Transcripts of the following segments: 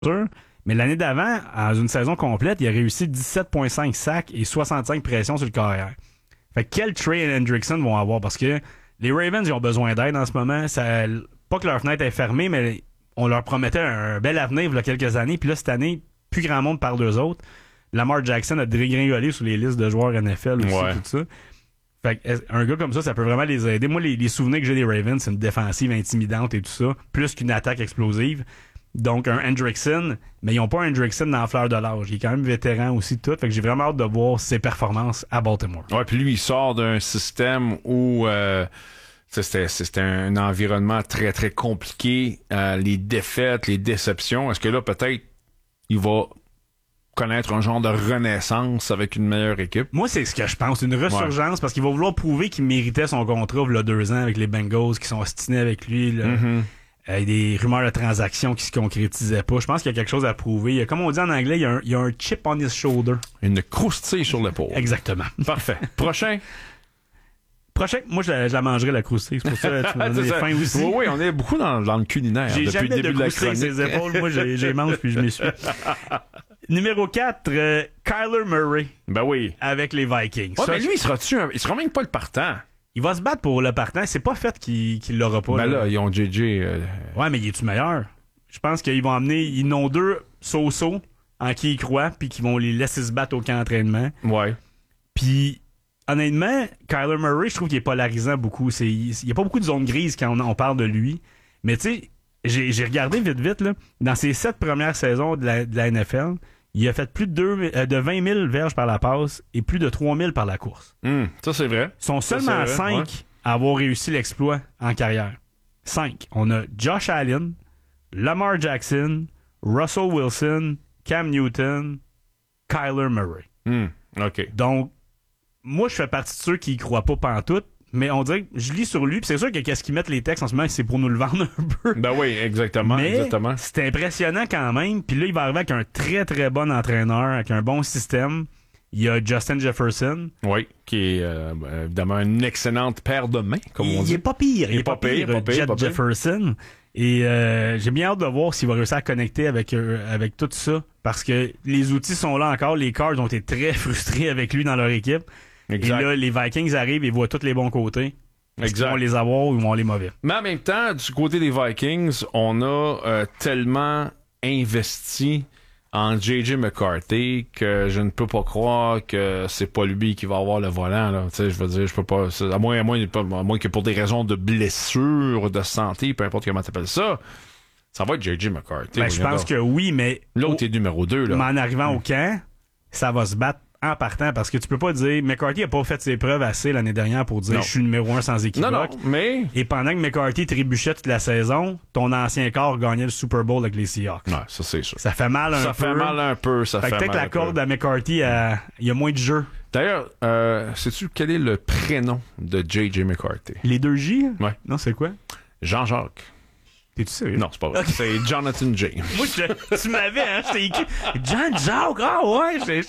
Mais l'année d'avant, dans une saison complète, il a réussi 17,5 sacs et 65 pressions sur le carrière. Fait que quel Trey Hendrickson vont avoir? Parce que les Ravens, ils ont besoin d'aide en ce moment. Pas que leur fenêtre est fermée, mais on leur promettait un bel avenir il y a quelques années. Puis là, cette année, plus grand monde parle d'eux autres. Lamar Jackson a dégringolé sur les listes de joueurs NFL aussi, tout ça. Fait un gars comme ça peut vraiment les aider. Moi, les souvenirs que j'ai des Ravens, c'est une défensive intimidante et tout ça, plus qu'une attaque explosive. Donc, un Hendrickson, mais ils n'ont pas un Hendrickson dans la fleur de l'âge. Il est quand même vétéran aussi, tout. Fait que j'ai vraiment hâte de voir ses performances à Baltimore. Ouais, puis lui, il sort d'un système où c'était un environnement très, très compliqué. Les défaites, les déceptions. Est-ce que là, peut-être, il va connaître un genre de renaissance avec une meilleure équipe? Moi, c'est ce que je pense. Une resurgence, parce qu'il va vouloir prouver qu'il méritait son contrat il y a 2 ans avec les Bengals qui sont ostinés avec lui. Là. Mm-hmm. Des rumeurs de transactions qui se concrétisaient pas. Je pense qu'il y a quelque chose à prouver. Comme on dit en anglais, il y a un chip on his shoulder. Une croustille sur l'épaule. Exactement. Parfait. Prochain, moi, je la mangerai, la croustille. C'est pour ça que tu m'as donné faim aussi. Oui, on est beaucoup dans le culinaire. J'ai depuis jamais le début de de la croustille chronique. ses épaules. Moi, j'ai mange puis je m'essuie. Numéro 4, Kyler Murray. Ben oui. Avec les Vikings. Ouais, mais lui, il sera même pas le partant. Il va se battre pour le partant. C'est pas fait qu'il l'aura pas. Ben là, ils ont JJ. Ouais, mais il est-tu meilleur? Je pense qu'ils vont amener... Ils n'ont 2 so-so en qui ils croient, puis qu'ils vont les laisser se battre au camp d'entraînement. Ouais. Puis, honnêtement, Kyler Murray, je trouve qu'il est polarisant beaucoup. Il y a pas beaucoup de zones grises quand on parle de lui. Mais tu sais, j'ai regardé vite, là. Dans ses 7 premières saisons de la NFL, il a fait plus de 20 000 verges par la passe et plus de 3 000 par la course. Ça, c'est vrai. Ils sont seulement 5 à avoir réussi l'exploit en carrière. 5. On a Josh Allen, Lamar Jackson, Russell Wilson, Cam Newton, Kyler Murray. OK. Donc, moi, je fais partie de ceux qui y croient pas pantoute, mais on dirait que je lis sur lui, pis c'est sûr que qu'est-ce qu'ils mettent les textes en ce moment, c'est pour nous le vendre un peu. Ben oui, exactement. Mais exactement. c'est impressionnant quand même. Puis là, il va arriver avec un très, très bon entraîneur, avec un bon système. Il y a Justin Jefferson. Oui, qui est évidemment une excellente paire de mains, comme on dit. Il est pas pire. Il est pas pire, Jefferson. Et j'ai bien hâte de voir s'il va réussir à connecter avec tout ça. Parce que les outils sont là encore. Les Cards ont été très frustrés avec lui dans leur équipe. Exact. Et là, les Vikings arrivent et voient tous les bons côtés. Est-ce qu'ils vont les avoir ou ils vont les mauvais? Mais en même temps, du côté des Vikings, on a tellement investi en J.J. McCarthy que je ne peux pas croire que c'est pas lui qui va avoir le volant, là. Tu sais, je veux dire, je peux pas, à moins que pour des raisons de blessure, de santé, peu importe comment t'appelles ça, ça va être J.J. McCarthy. Ben, je pense que oui, mais l'autre est numéro 2, là. Mais en arrivant au camp, ça va se battre en partant, parce que tu peux pas dire McCarthy a pas fait ses preuves assez l'année dernière pour dire je suis numéro 1 sans équivoque. Non, mais... Et pendant que McCarthy trébuchait toute la saison, ton ancien corps gagnait le Super Bowl avec les Seahawks. Ouais, ça c'est sûr. Ça fait mal un peu. Ça fait mal un peu, ça fait mal. Peut-être la corde à McCarthy, il y a moins de jeu. D'ailleurs, sais-tu quel est le prénom de J.J. McCarthy? Les 2 J? Ouais. Non, c'est quoi? Jean-Jacques. T'es-tu sérieux? Non, c'est pas vrai. C'est Jonathan James. Moi, tu m'avais, hein? J'étais écrit. Jean-Jacques, ah ouais!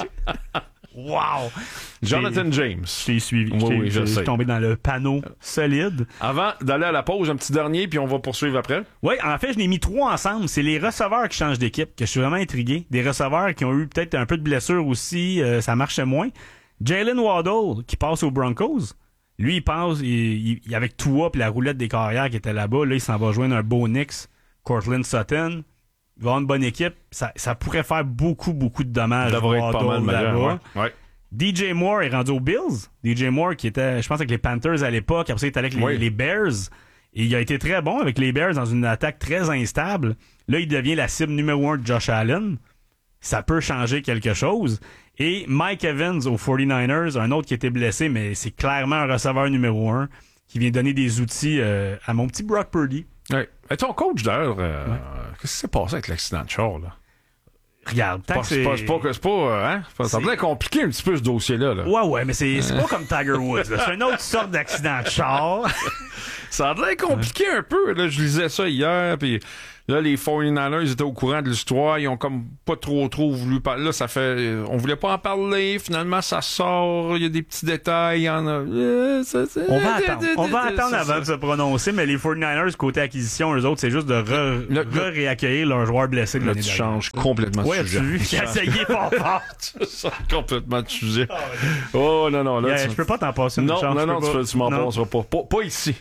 Wow! Jonathan James. Je t'ai suivi. Oui, je sais. Je suis tombé dans le panneau solide. Avant d'aller à la pause, un petit dernier, puis on va poursuivre après. Oui, en fait, je l'ai mis 3 ensemble. C'est les receveurs qui changent d'équipe, que je suis vraiment intrigué. Des receveurs qui ont eu peut-être un peu de blessure aussi, ça marchait moins. Jalen Waddle, qui passe aux Broncos. Lui, il passe, avec Tua puis la roulette des carrières qui était là-bas, là, il s'en va joindre un Bo Nix, Courtland Sutton. Il va avoir une bonne équipe. Ça pourrait faire beaucoup, beaucoup de dommages. Ça devrait être pas mal meilleur. Ouais. DJ Moore est rendu aux Bills. DJ Moore qui était, je pense, avec les Panthers à l'époque. Après ça, il était avec les Bears. Et il a été très bon avec les Bears dans une attaque très instable. Là, il devient la cible numéro 1 de Josh Allen. Ça peut changer quelque chose. Et Mike Evans aux 49ers, un autre qui était blessé, mais c'est clairement un receveur numéro 1 qui vient donner des outils à mon petit Brock Purdy. Ouais. Et ton coach, d'ailleurs, qu'est-ce qui s'est passé avec l'accident de char, là? Regarde, tant que c'est pas, ça me compliqué un petit peu ce dossier-là, là. Ouais, mais c'est pas comme Tiger Woods, là. C'est une autre sorte d'accident de char. Ça a l'air compliqué un peu, là. Je lisais ça hier, puis Là, les 49ers étaient au courant de l'histoire. Ils ont comme pas trop voulu parler. Là, ça fait... On voulait pas en parler. Finalement, ça sort. Il y a des petits détails. Il y en a... On va attendre avant de se prononcer, mais les 49ers, côté acquisition, eux autres, c'est juste de réaccueillir leurs joueurs blessés de là, l'année tu dernière. changes complètement de sujet. Ouais, tu as vu? J'ai essayé fort. Tu changes complètement de sujet. Oh, non. Là, je peux pas t'en passer une chance. Non, tu m'en passeras pas. Pas ici.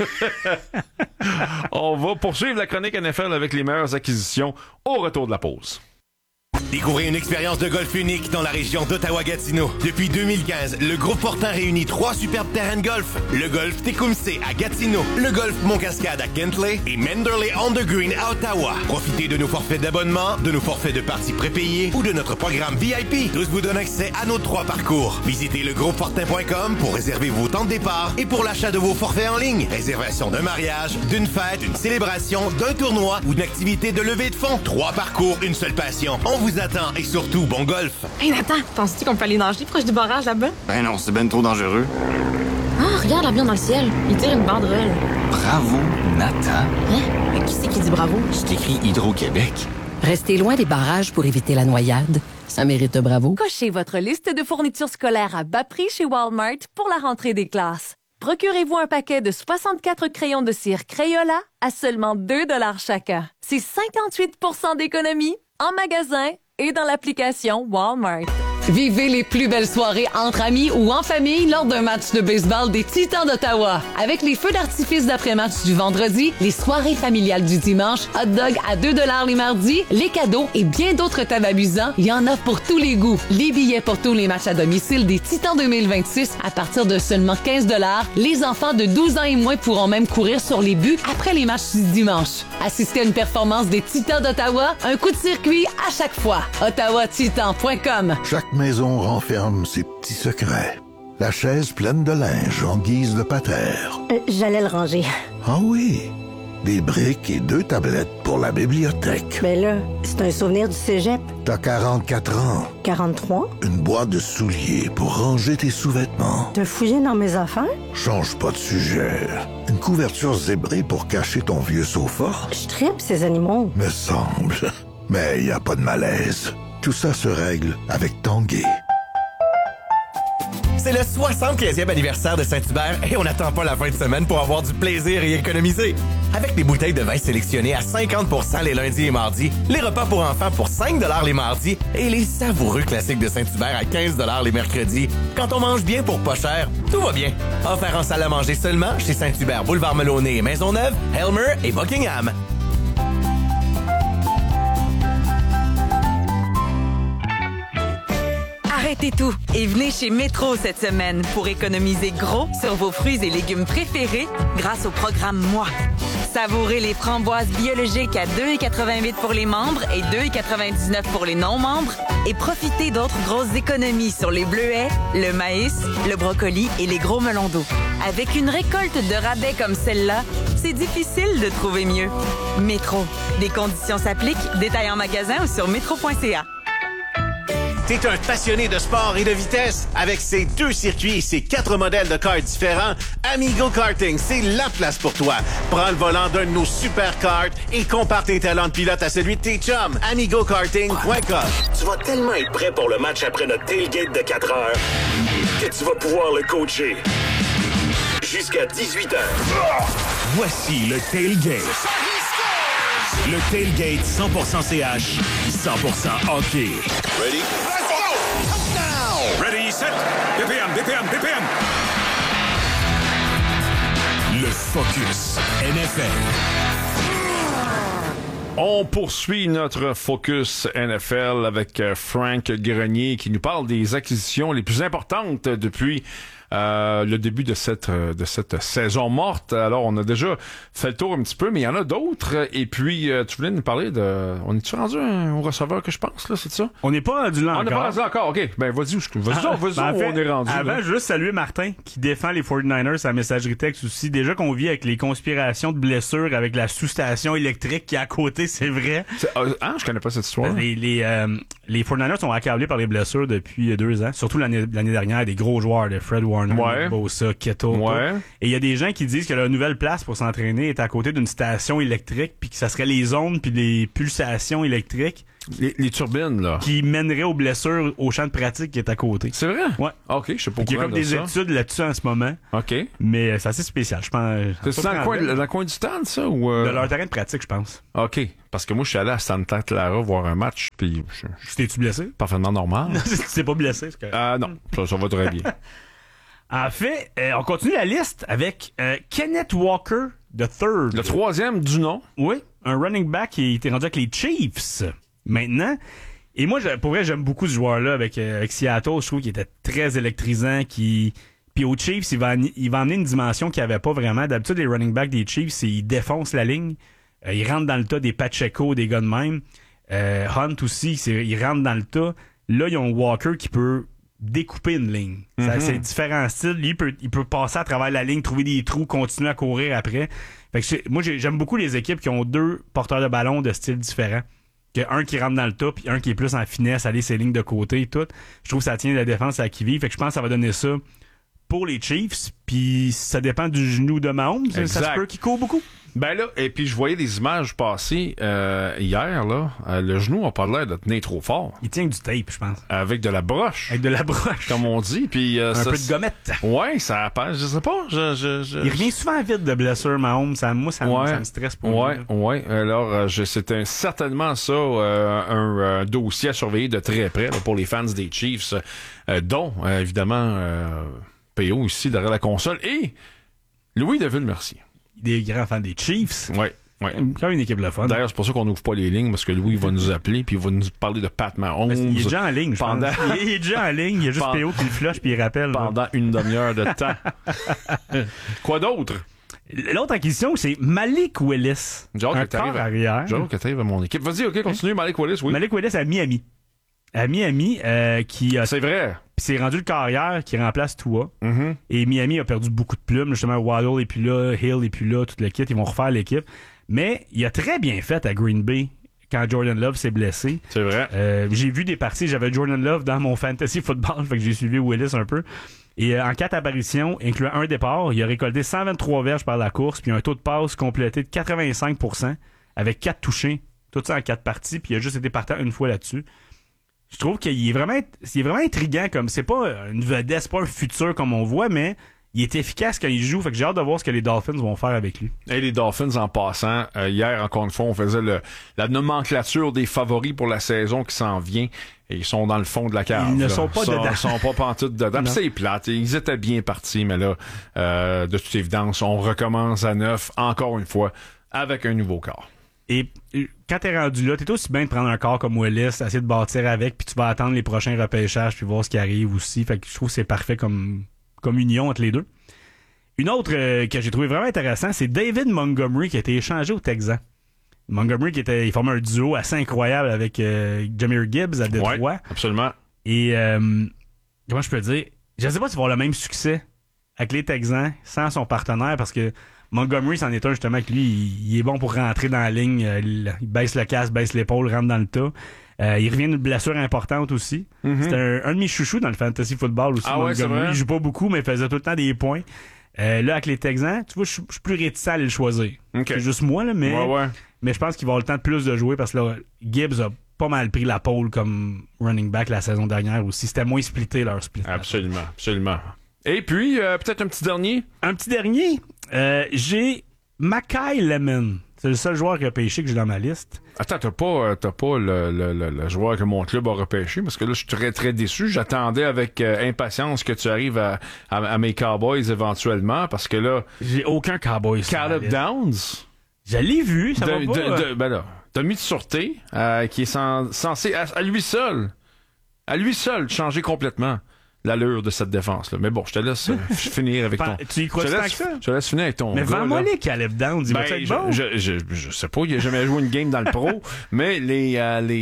On va poursuivre la chronique NFL avec les meilleures acquisitions au retour de la pause. Découvrez une expérience de golf unique dans la région d'Ottawa-Gatineau. Depuis 2015, le groupe Fortin réunit 3 superbes terrains de golf. Le golf Tecumseh à Gatineau, le golf Montcascade à Kentley et Manderley on the Green à Ottawa. Profitez de nos forfaits d'abonnement, de nos forfaits de parties prépayées ou de notre programme VIP. Tous vous donnent accès à nos 3 parcours. Visitez legroupefortin.com pour réserver vos temps de départ et pour l'achat de vos forfaits en ligne. Réservation d'un mariage, d'une fête, d'une célébration, d'un tournoi ou d'une activité de levée de fonds. 3 parcours, une seule passion. On vous attend et surtout, bon golf. Hey Nathan, penses-tu qu'on peut aller nager proche du barrage là-bas? Ben non, c'est ben trop dangereux. Ah, regarde l'avion dans le ciel. Il tire une banderole. Bravo, Nathan. Hein? Mais qui c'est qui dit bravo? C'est écrit Hydro-Québec. Restez loin des barrages pour éviter la noyade. Ça mérite un bravo. Cochez votre liste de fournitures scolaires à bas prix chez Walmart pour la rentrée des classes. Procurez-vous un paquet de 64 crayons de cire Crayola à seulement 2 $ chacun. C'est 58 % d'économie en magasin et dans l'application Walmart. Vivez les plus belles soirées entre amis ou en famille lors d'un match de baseball des Titans d'Ottawa. Avec les feux d'artifice d'après-match du vendredi, les soirées familiales du dimanche, hot dog à 2 $ les mardis, les cadeaux et bien d'autres thèmes amusants, il y en a pour tous les goûts. Les billets pour tous les matchs à domicile des Titans 2026 à partir de seulement 15 $. Les enfants de 12 ans et moins pourront même courir sur les buts après les matchs du dimanche. Assistez à une performance des Titans d'Ottawa, un coup de circuit à chaque fois. OttawaTitan.com. Chaque maison renferme ses petits secrets. La chaise pleine de linge en guise de patère. J'allais le ranger. Ah oui, des briques et 2 tablettes pour la bibliothèque. Mais là, c'est un souvenir du cégep. T'as 44 ans. 43? Une boîte de souliers pour ranger tes sous-vêtements. T'as fouillé dans mes affaires? Change pas de sujet. Une couverture zébrée pour cacher ton vieux sofa. Je tripe ces animaux. Me semble. Mais y a pas de malaise. Tout ça se règle avec Tanguay. C'est le 75e anniversaire de Saint-Hubert et on n'attend pas la fin de semaine pour avoir du plaisir et économiser. Avec des bouteilles de vin sélectionnées à 50% les lundis et mardis, les repas pour enfants pour 5 $ les mardis et les savoureux classiques de Saint-Hubert à 15 $ les mercredis. Quand on mange bien pour pas cher, tout va bien. Offert en salle à manger seulement chez Saint-Hubert, Boulevard Melonnet et Maisonneuve, Helmer et Buckingham. Arrêtez tout et venez chez Métro cette semaine pour économiser gros sur vos fruits et légumes préférés grâce au programme Moi. Savourez les framboises biologiques à 2,88 pour les membres et 2,99 pour les non-membres et profitez d'autres grosses économies sur les bleuets, le maïs, le brocoli et les gros melons d'eau. Avec une récolte de rabais comme celle-là, c'est difficile de trouver mieux. Métro. Des conditions s'appliquent. Détails en magasin ou sur métro.ca. T'es un passionné de sport et de vitesse? Avec ses 2 circuits et ses 4 modèles de cars différents, Amigo Karting, c'est la place pour toi. Prends le volant d'un de nos super karts et compare tes talents de pilote à celui de tes chums. AmigoKarting.com. Tu vas tellement être prêt pour le match après notre tailgate de 4 heures que tu vas pouvoir le coacher jusqu'à 18 heures. Voici le tailgate. Le tailgate 100% CH, 100% hockey. Ready? Ready, set, BPM. Le Focus NFL. On poursuit notre Focus NFL avec Frank Grenier qui nous parle des acquisitions les plus importantes depuis le début de cette saison morte. Alors, on a déjà fait le tour un petit peu, mais il y en a d'autres. Et puis, tu voulais nous parler de... On est-tu rendu au receveur que je pense, là, c'est ça? On n'est pas rendu là encore. On n'est pas rendu encore, OK. Ben, vas-y où on est rendu. Avant, je veux juste saluer Martin, qui défend les 49ers, sa messagerie texte aussi. Déjà qu'on vit avec les conspirations de blessures, avec la sous-station électrique qui est à côté, c'est vrai. Je connais pas cette histoire. Les 49ers sont accablés par les blessures depuis 2 ans. Surtout l'année dernière, des gros joueurs de Fred Warner, Warner, Ouais. Nick Bosa, Kittle. Ouais. tout. Et il y a des gens qui disent que leur nouvelle place pour s'entraîner est à côté d'une station électrique, puis que ça serait les ondes puis les pulsations électriques Les turbines, là. qui mèneraient aux blessures au champ de pratique qui est à côté. C'est vrai? Ouais. OK, je sais pas Il y a pourquoi comme des études là-dessus en ce moment, OK. mais c'est assez spécial. Je pense. C'est dans le coin du stade, ça? Ou, De leur terrain de pratique, je pense. OK. Parce que moi, je suis allé à Santa Clara voir un match, puis je T'es-tu blessé? parfaitement normal. Tu t'es pas blessé, c'est correct. Non, ça va très bien. En fait, on continue la liste avec Kenneth Walker III. Le troisième du nom. Oui, un running back qui était rendu avec les Chiefs maintenant. Et moi, pour vrai, j'aime beaucoup ce joueur-là avec Seattle. Je trouve qu'il était très électrisant. Puis aux Chiefs, il va amener une dimension qu'il n'y avait pas vraiment. D'habitude, les running backs des Chiefs, ils défoncent la ligne. Ils rentrent dans le tas des Pacheco, des gars de même. Hunt aussi, ils rentrent dans le tas. Là, ils ont Walker qui peut découper une ligne. C'est différents styles. Lui, il peut passer à travers la ligne, trouver des trous, continuer à courir après. Fait que moi, j'aime beaucoup les équipes qui ont deux porteurs de ballon de styles différents. Un qui rentre dans le tas, puis un qui est plus en finesse, aller ses lignes de côté et tout. Je trouve que ça tient la défense à qui vive. Fait que je pense que ça va donner ça pour les Chiefs. Puis ça dépend du genou de Mahomes. Ça se peut qu'il court beaucoup. Ben là, et puis je voyais des images passer hier, là. Le genou a pas l'air de tenir trop fort. Il tient du tape, je pense. Avec de la broche. Avec de la broche. Comme on dit. Puis, un peu de gommette. Ouais, ça passe. Je sais pas. Il revient souvent vite de blessure, Mahomes. Moi, ça me stresse pour lui. Ouais. Alors, c'était certainement ça, un dossier à surveiller de très près là, pour les fans des Chiefs, dont, évidemment, PO ici derrière la console et Louis Deville-Mercier. Des grands fans des Chiefs. Ouais. Quand une équipe le fun. D'ailleurs, c'est pour ça qu'on n'ouvre pas les lignes, parce que Louis va nous appeler puis il va nous parler de Pat Mahomes. Il est déjà en ligne, je pense. Il est déjà en ligne. Il y a juste PO qui le flush puis il rappelle. Pendant une demi-heure de temps. Quoi d'autre? L'autre acquisition, c'est Malik Willis. Un corps arrière. Genre que t'arrives à mon équipe. Vas-y, OK, continue. Malik Willis, oui. Malik Willis à Miami. Qui c'est vrai. Puis c'est rendu le carrière qui remplace Tua. Mm-hmm. Et Miami a perdu beaucoup de plumes. Justement, Waddle est plus là, Hill est plus là, tout le kit. Ils vont refaire l'équipe. Mais il a très bien fait à Green Bay quand Jordan Love s'est blessé. C'est vrai. J'ai vu des parties. J'avais Jordan Love dans mon fantasy football. Fait que j'ai suivi Willis un peu. Et en 4 apparitions, incluant un départ, il a récolté 123 verges par la course, puis un taux de passe complété de 85%, avec 4 touchés. Tout ça en 4 parties, puis il a juste été partant une fois là-dessus. Je trouve qu'il est vraiment intriguant, comme c'est pas une vedette, c'est pas un futur comme on voit, mais il est efficace quand il joue. Fait que j'ai hâte de voir ce que les Dolphins vont faire avec lui. Et les Dolphins, en passant, hier, encore une fois, on faisait la nomenclature des favoris pour la saison qui s'en vient. Et ils sont dans le fond de la cave. Ils ne sont pas dedans. Ils sont pas pantoute dedans. Puis c'est plate. Ils étaient bien partis, mais là, de toute évidence, on recommence à neuf, encore une fois, avec un nouveau corps. Et quand t'es rendu là, t'es aussi bien de prendre un corps comme Willis, essayer de bâtir avec, puis tu vas attendre les prochains repêchages, puis voir ce qui arrive aussi. Fait que je trouve que c'est parfait comme union entre les deux. Une autre que j'ai trouvé vraiment intéressant, c'est David Montgomery qui a été échangé au Texans. Montgomery il formait un duo assez incroyable avec Jahmyr Gibbs à Détroit. Ouais, absolument. Et comment je peux dire, je ne sais pas s'il va avoir le même succès avec les Texans sans son partenaire, parce que Montgomery, c'en est un justement que lui, il est bon pour rentrer dans la ligne, il baisse le casque, baisse l'épaule, rentre dans le tas. Il revient d'une blessure importante aussi. Mm-hmm. C'était un de mes chouchous dans le fantasy football aussi. Ah ouais, c'est vrai? Il joue pas beaucoup, mais il faisait tout le temps des points. Là, avec les Texans, tu vois, je suis plus réticent à aller le choisir. Okay. C'est juste moi, là, mais je pense qu'il va avoir le temps de plus de jouer parce que là, Gibbs a pas mal pris la pole comme running back la saison dernière aussi. C'était moins splitté leur split. Absolument, absolument. Et puis, peut-être un petit dernier? Un petit dernier? J'ai Mackay Lemon. C'est le seul joueur repêché que j'ai dans ma liste. Attends, t'as pas le joueur que mon club a repêché, parce que là, je suis très, très déçu. J'attendais avec impatience que tu arrives à mes Cowboys éventuellement, parce que là... J'ai aucun Cowboys. Caleb Downs. Je l'ai vu, ça va pas. Ben là, t'as mis de sûreté, qui est censé, à lui seul, changer complètement l'allure de cette défense-là. Mais bon, je te laisse finir avec ton... Tu y crois tant que ça? Je te laisse finir avec ton... Mais vends-moi les Caleb Downs, il va être bon. Je sais pas, il a jamais joué une game dans le pro, mais les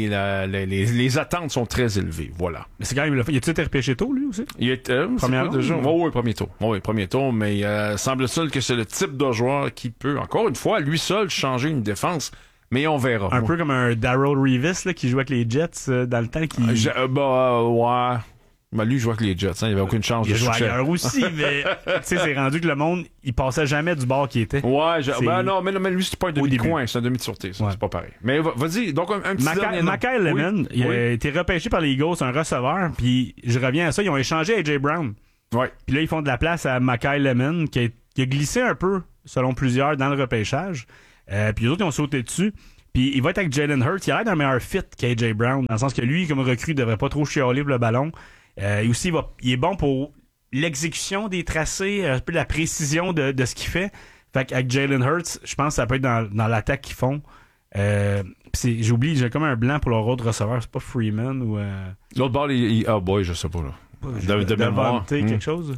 attentes sont très élevées, voilà. Mais c'est quand même le fait. Il a-tu été repêché tôt, lui, aussi? Il est premier tour. Oui, premier tour, mais semble-t-il que c'est le type de joueur qui peut, encore une fois, lui seul, changer une défense. Mais on verra. Un peu comme un Darrell Revis là, qui jouait avec les Jets dans le temps. Ouais. Ben, lui, il jouait avec les Jets. Hein. Il avait aucune chance Il de joue succès. ailleurs aussi, mais tu sais, c'est rendu que le monde, il passait jamais du bord qui était. Ouais, non, mais lui, c'est pas un demi-coin, c'est un demi de sûreté. Ça, Ouais. c'est pas pareil. Mais vas-y, donc un petit dernier nom. Mackay Lemon, il a été repêché par les Eagles, un receveur, puis je reviens à ça, ils ont échangé A.J. Brown. Ouais. Puis là, ils font de la place à Mackay Lemon, qui a glissé un peu, selon plusieurs, dans le repêchage. Puis les autres, ils ont sauté dessus. Puis il va être avec Jalen Hurts. Il a l'air d'un meilleur fit qu'A.J. Brown, dans le sens que lui, comme recrue, il devrait pas trop chialer pour le ballon. Et aussi, il est bon pour l'exécution des tracés, un peu la précision de ce qu'il fait. Fait qu'avec Jalen Hurts, je pense que ça peut être dans l'attaque qu'ils font. J'ai oublié, j'ai comme un blanc pour leur autre receveur. C'est pas Freeman ou... L'autre bord, oh boy, je sais pas, là. De mémoire. quelque chose.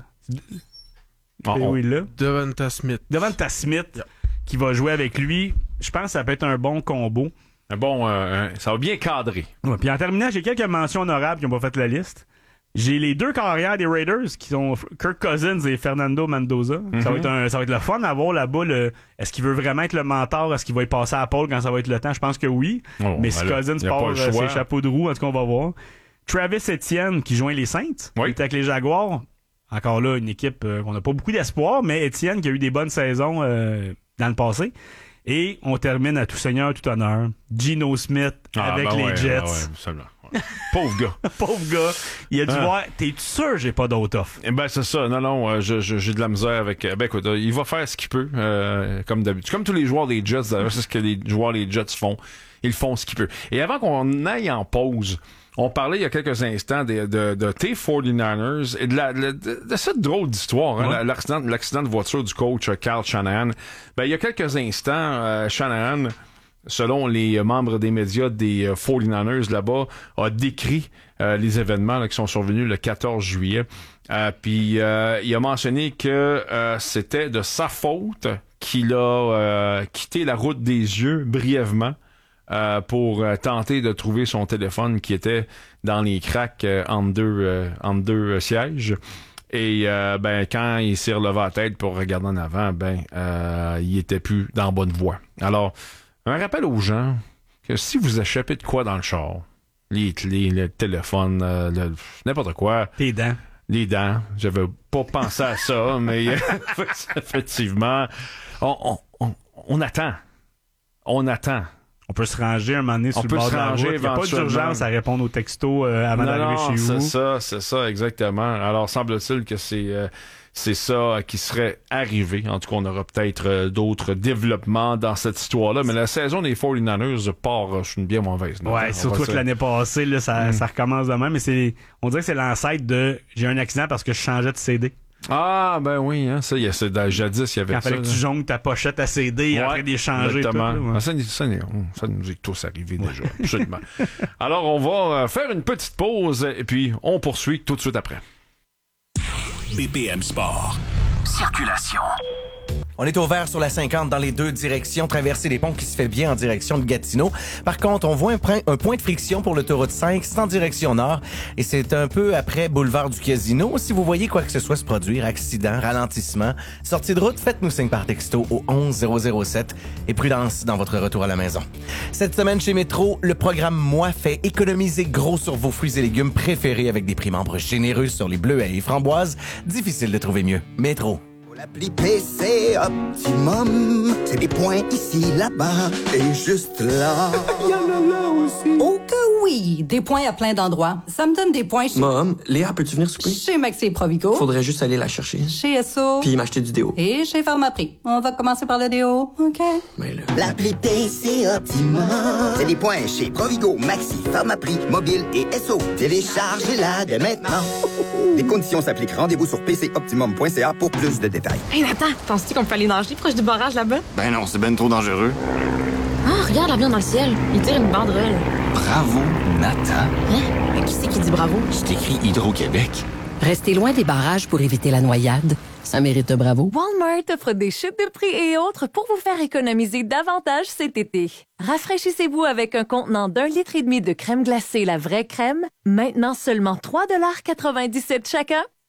Oui, là. Devonta Smith. Devonta Smith, qui va jouer avec lui. Je pense que ça peut être un bon combo. Ça va bien cadrer. Ouais, puis en terminant, j'ai quelques mentions honorables qui n'ont pas fait la liste. J'ai les deux carrières des Raiders qui sont Kirk Cousins et Fernando Mendoza. Mm-hmm. Ça va être le fun à voir là-bas. Est-ce qu'il veut vraiment être le mentor? Est-ce qu'il va y passer à Paul quand ça va être le temps? Je pense que oui. Mais si Cousins part ses chapeaux de roue, en tout cas, on va voir. Travis Etienne qui joint les Saints. Oui. Il était avec les Jaguars. Encore là, une équipe qu'on n'a pas beaucoup d'espoir, mais Etienne qui a eu des bonnes saisons dans le passé. Et on termine à tout seigneur, tout honneur. Geno Smith avec les Jets. Ouais. Pauvre gars. Pauvre gars. Il a dû voir. T'es sûr j'ai pas d'autre offre? Eh ben, c'est ça. Non, j'ai de la misère avec. Ben, écoute, il va faire ce qu'il peut, comme d'habitude. Comme tous les joueurs des Jets, d'ailleurs, c'est ce que les joueurs des Jets font. Ils font ce qu'ils peuvent. Et avant qu'on aille en pause, on parlait il y a quelques instants de tes 49ers et de cette drôle d'histoire, hein, l'accident de voiture du coach Kyle Shanahan. Ben, il y a quelques instants, Shanahan, selon les membres des médias des 49ers là-bas, a décrit les événements là, qui sont survenus le 14 juillet. Puis il a mentionné que c'était de sa faute qu'il a quitté la route des yeux brièvement pour tenter de trouver son téléphone qui était dans les cracks entre deux sièges. Et quand il s'est relevé la tête pour regarder en avant, il était plus dans la bonne voie. Alors, un rappel aux gens que si vous échappez de quoi dans le char, les clés, le téléphone, n'importe quoi. Tes dents. Les dents. J'avais pas pensé à ça, mais effectivement, on attend. On attend. On peut se ranger un moment donné sur le bord de la route. Il n'y a pas d'urgence à répondre aux textos avant d'arriver chez vous. C'est ça, exactement. Alors, semble-t-il que c'est ça qui serait arrivé. En tout cas, on aura peut-être d'autres développements dans cette histoire-là. Mais la saison des 49ers part sur une bien mauvaise note. Ouais, surtout que l'année passée, là, ça recommence demain. Mais on dirait que c'est l'ancêtre de « j'ai un accident parce que je changeais de CD ». Ah, ben oui, hein, ça, jadis, il y avait quand ça. Quand fallait que tu jongles ta pochette à CD après d'échanger. Exactement. Ça nous est tous arrivé déjà, absolument. Alors, on va faire une petite pause et puis on poursuit tout de suite après. BPM Sport. Circulation. On est au vert sur la 50 dans les deux directions, traverser les ponts qui se fait bien en direction de Gatineau. Par contre, on voit un point de friction pour l'autoroute 5, c'est en direction nord et c'est un peu après boulevard du Casino. Si vous voyez quoi que ce soit se produire, accident, ralentissement, sortie de route, faites-nous signe par texto au 11007 et prudence dans votre retour à la maison. Cette semaine chez Métro, le programme Moi fait économiser gros sur vos fruits et légumes préférés avec des prix membres généreux sur les bleuets et framboises. Difficile de trouver mieux. Métro. L'appli PC Optimum, c'est des points ici, là-bas et juste là. Il y en a là aussi. Oh que oui, des points à plein d'endroits. Ça me donne des points chez... Mom, Léa, peux-tu venir souper? Chez Maxi et Provigo. Faudrait juste aller la chercher. Chez Esso. Puis m'acheter du déo. Et chez Pharmaprix. On va commencer par le déo, OK? Mais là... L'appli PC Optimum, c'est des points chez Provigo, Maxi, Pharmaprix, Mobile et Esso. Téléchargez-la dès maintenant. Les conditions s'appliquent. Rendez-vous sur pcoptimum.ca pour plus de détails. Hey Nathan, penses-tu qu'on peut aller nager proche du barrage là-bas? Ben non, c'est ben trop dangereux. Ah, regarde l'avion dans le ciel. Il tire une banderole. Bravo, Nathan. Hein? Mais qui c'est qui dit bravo? C'est écrit Hydro-Québec. Restez loin des barrages pour éviter la noyade. Ça mérite un bravo. Walmart offre des chutes de prix et autres pour vous faire économiser davantage cet été. Rafraîchissez-vous avec un contenant d'1,5 litre de crème glacée La Vraie Crème, maintenant seulement 3,97 $ chacun.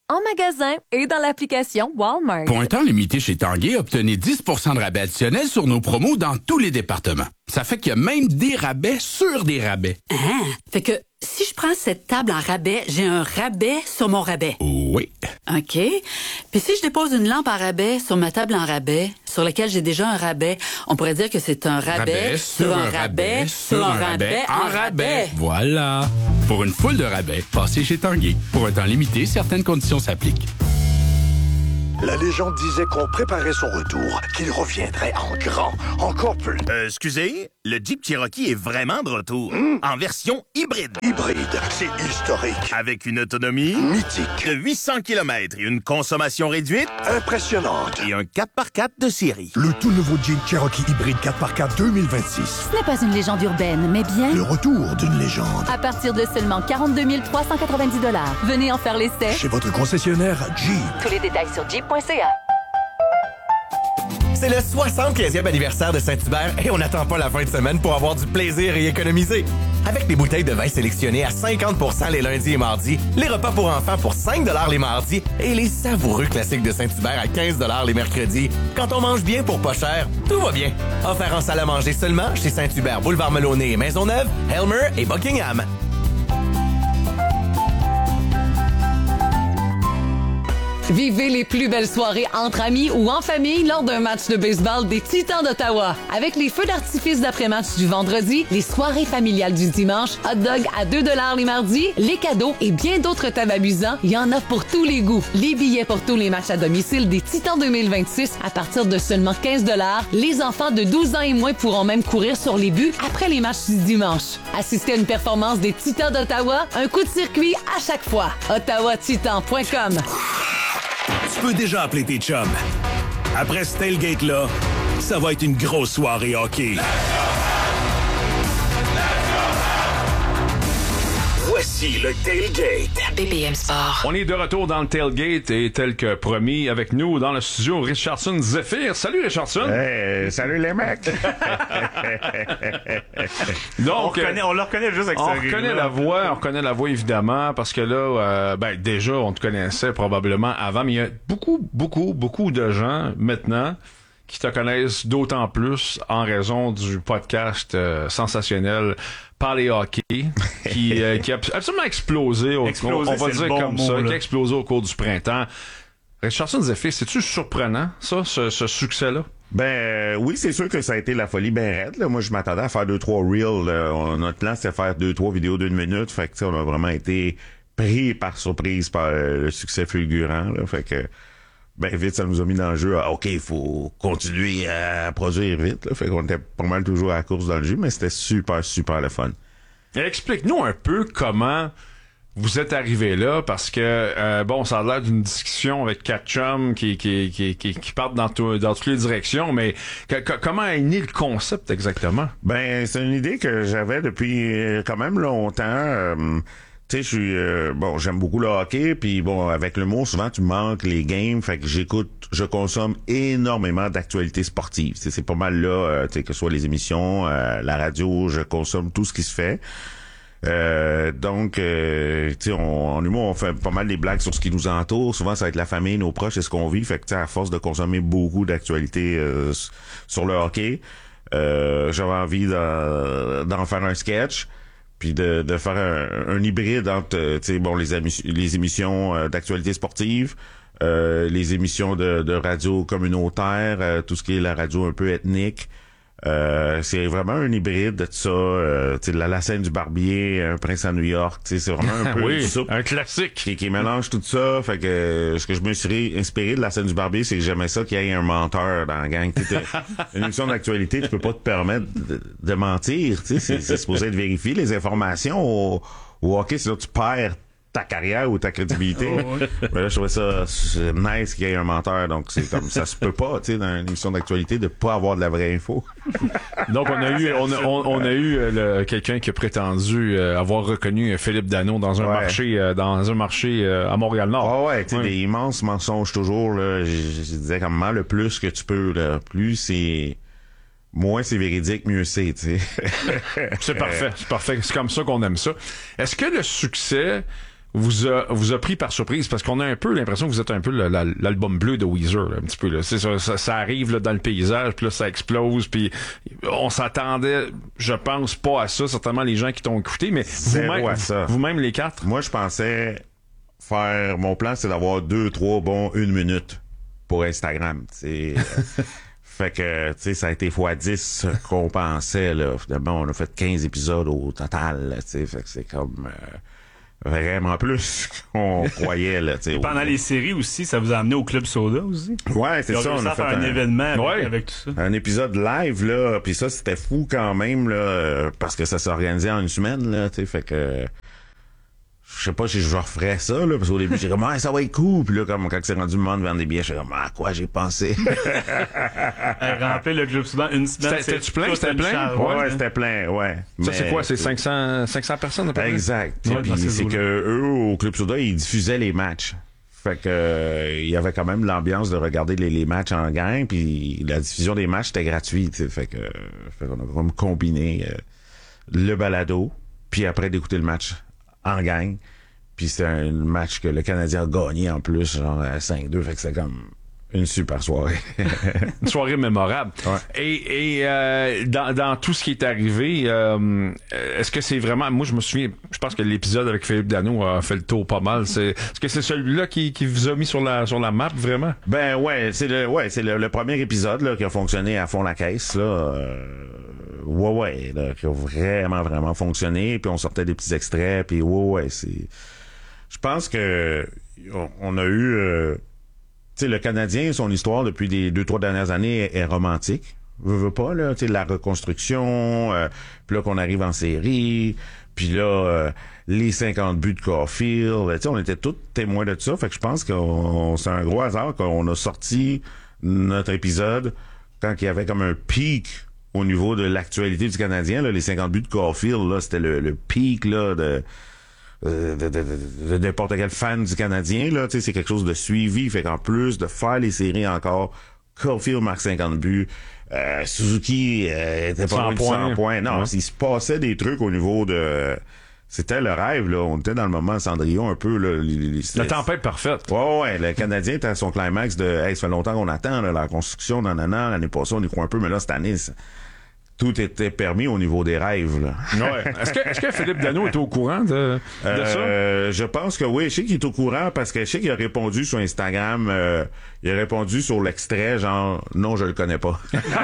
en magasin et dans l'application Walmart. Pour un temps limité chez Tanguay, obtenez 10 % de rabais additionnels sur nos promos dans tous les départements. Ça fait qu'il y a même des rabais sur des rabais. Ah, fait que si je prends cette table en rabais, j'ai un rabais sur mon rabais. Oui. OK. Puis si je dépose une lampe en rabais sur ma table en rabais, sur laquelle j'ai déjà un rabais, on pourrait dire que c'est un rabais sur un rabais sur un rabais en rabais. Voilà. Pour une foule de rabais, passez chez Tanguay. Pour un temps limité, certaines conditions s'appliquent. La légende disait qu'on préparait son retour, qu'il reviendrait en grand, encore plus. Excusez, le Jeep Cherokee est vraiment de retour. En version hybride. Hybride, c'est historique. Avec une autonomie mythique de 800 km et une consommation réduite impressionnante. Et un 4x4 de série. Le tout nouveau Jeep Cherokee hybride 4x4 2026. Ce n'est pas une légende urbaine, mais bien le retour d'une légende. À partir de seulement 42 390 $. Venez en faire l'essai. Chez votre concessionnaire Jeep. Tous les détails sur Jeep.ca. C'est le 75e anniversaire de Saint-Hubert et on n'attend pas la fin de semaine pour avoir du plaisir et économiser. Avec des bouteilles de vin sélectionnées à 50 % les lundis et mardis, les repas pour enfants pour 5 $ les mardis et les savoureux classiques de Saint-Hubert à 15 $ les mercredis. Quand on mange bien pour pas cher, tout va bien. Offert en salle à manger seulement chez Saint-Hubert, Boulevard Melonnet et Maisonneuve, Helmer et Buckingham. Vivez les plus belles soirées entre amis ou en famille lors d'un match de baseball des Titans d'Ottawa. Avec les feux d'artifice d'après-match du vendredi, les soirées familiales du dimanche, hot dog à 2 $ les mardis, les cadeaux et bien d'autres tables amusants, il y en a pour tous les goûts. Les billets pour tous les matchs à domicile des Titans 2026 à partir de seulement 15 $. Les enfants de 12 ans et moins pourront même courir sur les buts après les matchs du dimanche. Assistez à une performance des Titans d'Ottawa, un coup de circuit à chaque fois. ottawatitan.com. Tu peux déjà appeler tes chums. Après ce tailgate-là, ça va être une grosse soirée hockey. Voici le tailgate. BPM Sport. On est de retour dans le tailgate et tel que promis, avec nous dans le studio, Richardson Zephyr. Salut Richardson! Hey, salut les mecs! Donc, on le reconnaît juste avec ça. On reconnaît la voix évidemment, parce que là, déjà, on te connaissait probablement avant, mais il y a beaucoup de gens maintenant qui te connaissent d'autant plus en raison du podcast sensationnel Parler hockey, qui a absolument explosé, on va dire comme ça, qui a explosé au cours du printemps. Richardson Zephyr, c'est-tu surprenant, ça, ce succès-là? Oui, c'est sûr que ça a été la folie bien raide. Là. Moi, je m'attendais à faire 2-3 reels. Notre plan, c'était faire 2-3 vidéos d'1 minute. Fait que, on a vraiment été pris par surprise par le succès fulgurant. Là. Fait que, vite, ça nous a mis dans le jeu. OK, il faut continuer à produire vite. Là. Fait qu'on était pas mal toujours à la course dans le jeu, mais c'était super le fun. Explique-nous un peu comment vous êtes arrivé là, parce que, ça a l'air d'une discussion avec quatre chums qui partent dans toutes les directions, mais comment est né le concept exactement? C'est une idée que j'avais depuis quand même longtemps. Tu sais, j'aime beaucoup le hockey, puis avec l'humour, souvent tu manques les games, fait que je consomme énormément d'actualités sportives. T'sais, c'est pas mal là, que ce soit les émissions, la radio, je consomme tout ce qui se fait. En humour, on fait pas mal des blagues sur ce qui nous entoure. Souvent, ça va être la famille, nos proches, c'est ce qu'on vit. Fait que, à force de consommer beaucoup d'actualités sur le hockey, j'avais envie d'en faire un sketch. Puis de faire un hybride entre les émissions d'actualité sportive, les émissions de radio communautaire, tout ce qui est la radio un peu ethnique. C'est vraiment un hybride de ça, la scène du barbier, un prince à New York, c'est vraiment un peu oui, ça, un classique qui mélange tout ça. Fait que ce que je me suis inspiré de la scène du barbier, c'est que j'aimais ça qu'il y ait un menteur dans la gang. Une émission d'actualité, tu peux pas te permettre de mentir, c'est supposé être vérifié les informations au hockey, sinon tu perds ta carrière ou ta crédibilité. Mais là, je trouvais ça nice qu'il y ait un menteur. Donc, c'est comme ça se peut pas, dans une émission d'actualité, de pas avoir de la vraie info. Donc, on a eu quelqu'un qui a prétendu avoir reconnu Philippe Danault dans un marché à Montréal-Nord. Des immenses mensonges toujours. Là, je disais comment le plus que tu peux, là, moins c'est véridique, mieux c'est, tu sais. C'est parfait. C'est comme ça qu'on aime ça. Est-ce que le succès vous a pris par surprise? Parce qu'on a un peu l'impression que vous êtes un peu l'album bleu de Weezer, là, un petit peu. Là. C'est ça arrive là, dans le paysage, puis là, ça explose, puis on s'attendait, je pense, pas à ça, certainement les gens qui t'ont écouté, mais vous-même les quatre? Moi, je pensais mon plan, c'est d'avoir 2-3 bons 1 minute pour Instagram, tu sais. Fait que, tu sais, ça a été x10 qu'on pensait, là. Finalement, on a fait 15 épisodes au total, tu sais. Fait que c'est comme vraiment plus qu'on croyait, là, tu sais. Pendant les séries aussi, ça vous a amené au Club Soda aussi? Ouais, c'est ça. On a fait un événement avec tout ça. Un épisode live, là. Puis ça, c'était fou quand même, là, parce que ça s'organisait en une semaine, là, tu sais. Fait que... Je sais pas si je referais ça, là, parce qu'au début, j'ai comme, ça va être cool. Puis là, comme, quand c'est rendu le monde vendre des billets, je suis comme, à quoi j'ai pensé? Remplir le Club Soudan une semaine. C'était-tu plein? C'était plein? Ouais, c'était plein, ouais. Ça, c'est quoi? C'est 500 personnes, à peu près? Exact. Ouais, puis c'est que eux, au Club Souda, ils diffusaient les matchs. Fait que, il y avait quand même l'ambiance de regarder les matchs en gang, puis la diffusion des matchs était gratuite. Fait qu'on a comme combiné le balado, puis après d'écouter le match en gang. Puis c'est un match que le Canadien a gagné en plus, genre 5-2. Fait que c'est comme une super soirée. Une soirée mémorable. Ouais. Et dans tout ce qui est arrivé, est-ce que c'est vraiment... Moi, je me souviens, je pense que l'épisode avec Philippe Dano a fait le tour pas mal. Est-ce que c'est celui-là qui vous a mis sur la map, vraiment? Ben ouais, c'est le premier épisode là, qui a fonctionné à fond la caisse, là. Là, qui a vraiment fonctionné, puis on sortait des petits extraits, puis c'est... Je pense que on a eu... tu sais, le Canadien, son histoire depuis les 2-3 dernières années est romantique. Veux pas, là, tu sais, la reconstruction, puis là qu'on arrive en série, puis là, les 50 buts de Caulfield, tu sais, on était tous témoins de ça, fait que je pense que c'est un gros hasard qu'on a sorti notre épisode quand il y avait comme un pic au niveau de l'actualité du Canadien, là, les 50 buts de Caulfield, là, c'était le pic, là, de n'importe quel fan du Canadien, là, tu sais, c'est quelque chose de suivi, fait qu'en plus de faire les séries encore, Caulfield marque 50 buts, Suzuki était pas loin de 100 points. Non, il se passait des trucs au niveau de... C'était le rêve, là. On était dans le moment Cendrillon un peu, là. La tempête parfaite. Ouais. Le Canadien était à son climax de, ça fait longtemps qu'on attend, là, la construction, l'année passée, on y croit un peu, mais là, cette année, tout était permis au niveau des rêves, là. Ouais. Est-ce que Philippe Dano est au courant de ça? Je pense que oui. Je sais qu'il est au courant parce que je sais qu'il a répondu sur Instagram, il a répondu sur l'extrait, genre, non, je le connais pas.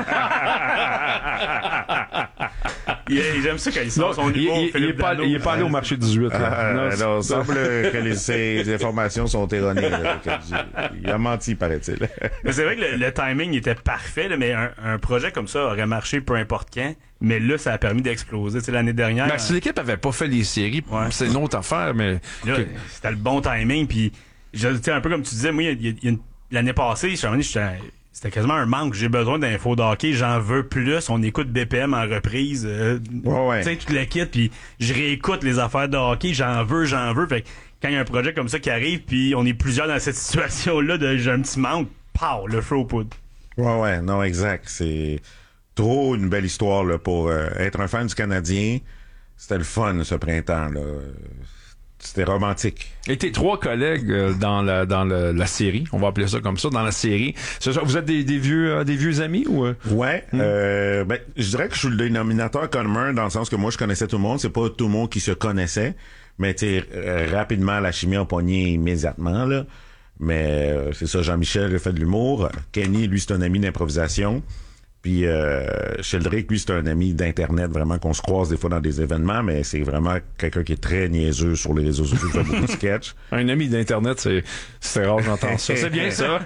J'aime ça quand il sort son niveau. Il est pas allé au marché 18. Non, il semble que ces informations sont erronées. Là, il a menti, paraît-il. Mais c'est vrai que le timing était parfait, là, mais un projet comme ça aurait marché peu importe quand. Mais là, ça a permis d'exploser. Tu sais, l'année dernière... Ben, si l'équipe avait pas fait les séries, c'est une autre affaire, mais... Là, c'était le bon timing, puis un peu comme tu disais, moi, l'année passée, c'était quasiment un manque. J'ai besoin d'infos de hockey, j'en veux plus. On écoute BPM en reprise. Tu sais, toute la kit, puis je réécoute les affaires de hockey, j'en veux. Fait que quand il y a un projet comme ça qui arrive, puis on est plusieurs dans cette situation-là de j'ai un petit manque, pow, le feu aux poudres. Ouais, non, exact. C'est trop une belle histoire là, pour être un fan du Canadien. C'était le fun ce printemps, là. C'était romantique. Et tes 3 collègues dans la série, on va appeler ça comme ça, dans la série, vous êtes des vieux amis ou? Ouais. Ben, je dirais que je suis le dénominateur commun dans le sens que moi je connaissais tout le monde. C'est pas tout le monde qui se connaissait, mais tu rapidement la chimie a pogné immédiatement là. Mais c'est ça, Jean-Michel a fait de l'humour. Kenny, lui, c'est un ami d'improvisation. Puis Sheldrick, lui, c'est un ami d'Internet, vraiment, qu'on se croise des fois dans des événements, mais c'est vraiment quelqu'un qui est très niaiseux sur les réseaux sociaux, fait beaucoup de sketchs. Un ami d'Internet, c'est rare, j'entends ça. C'est bien ça.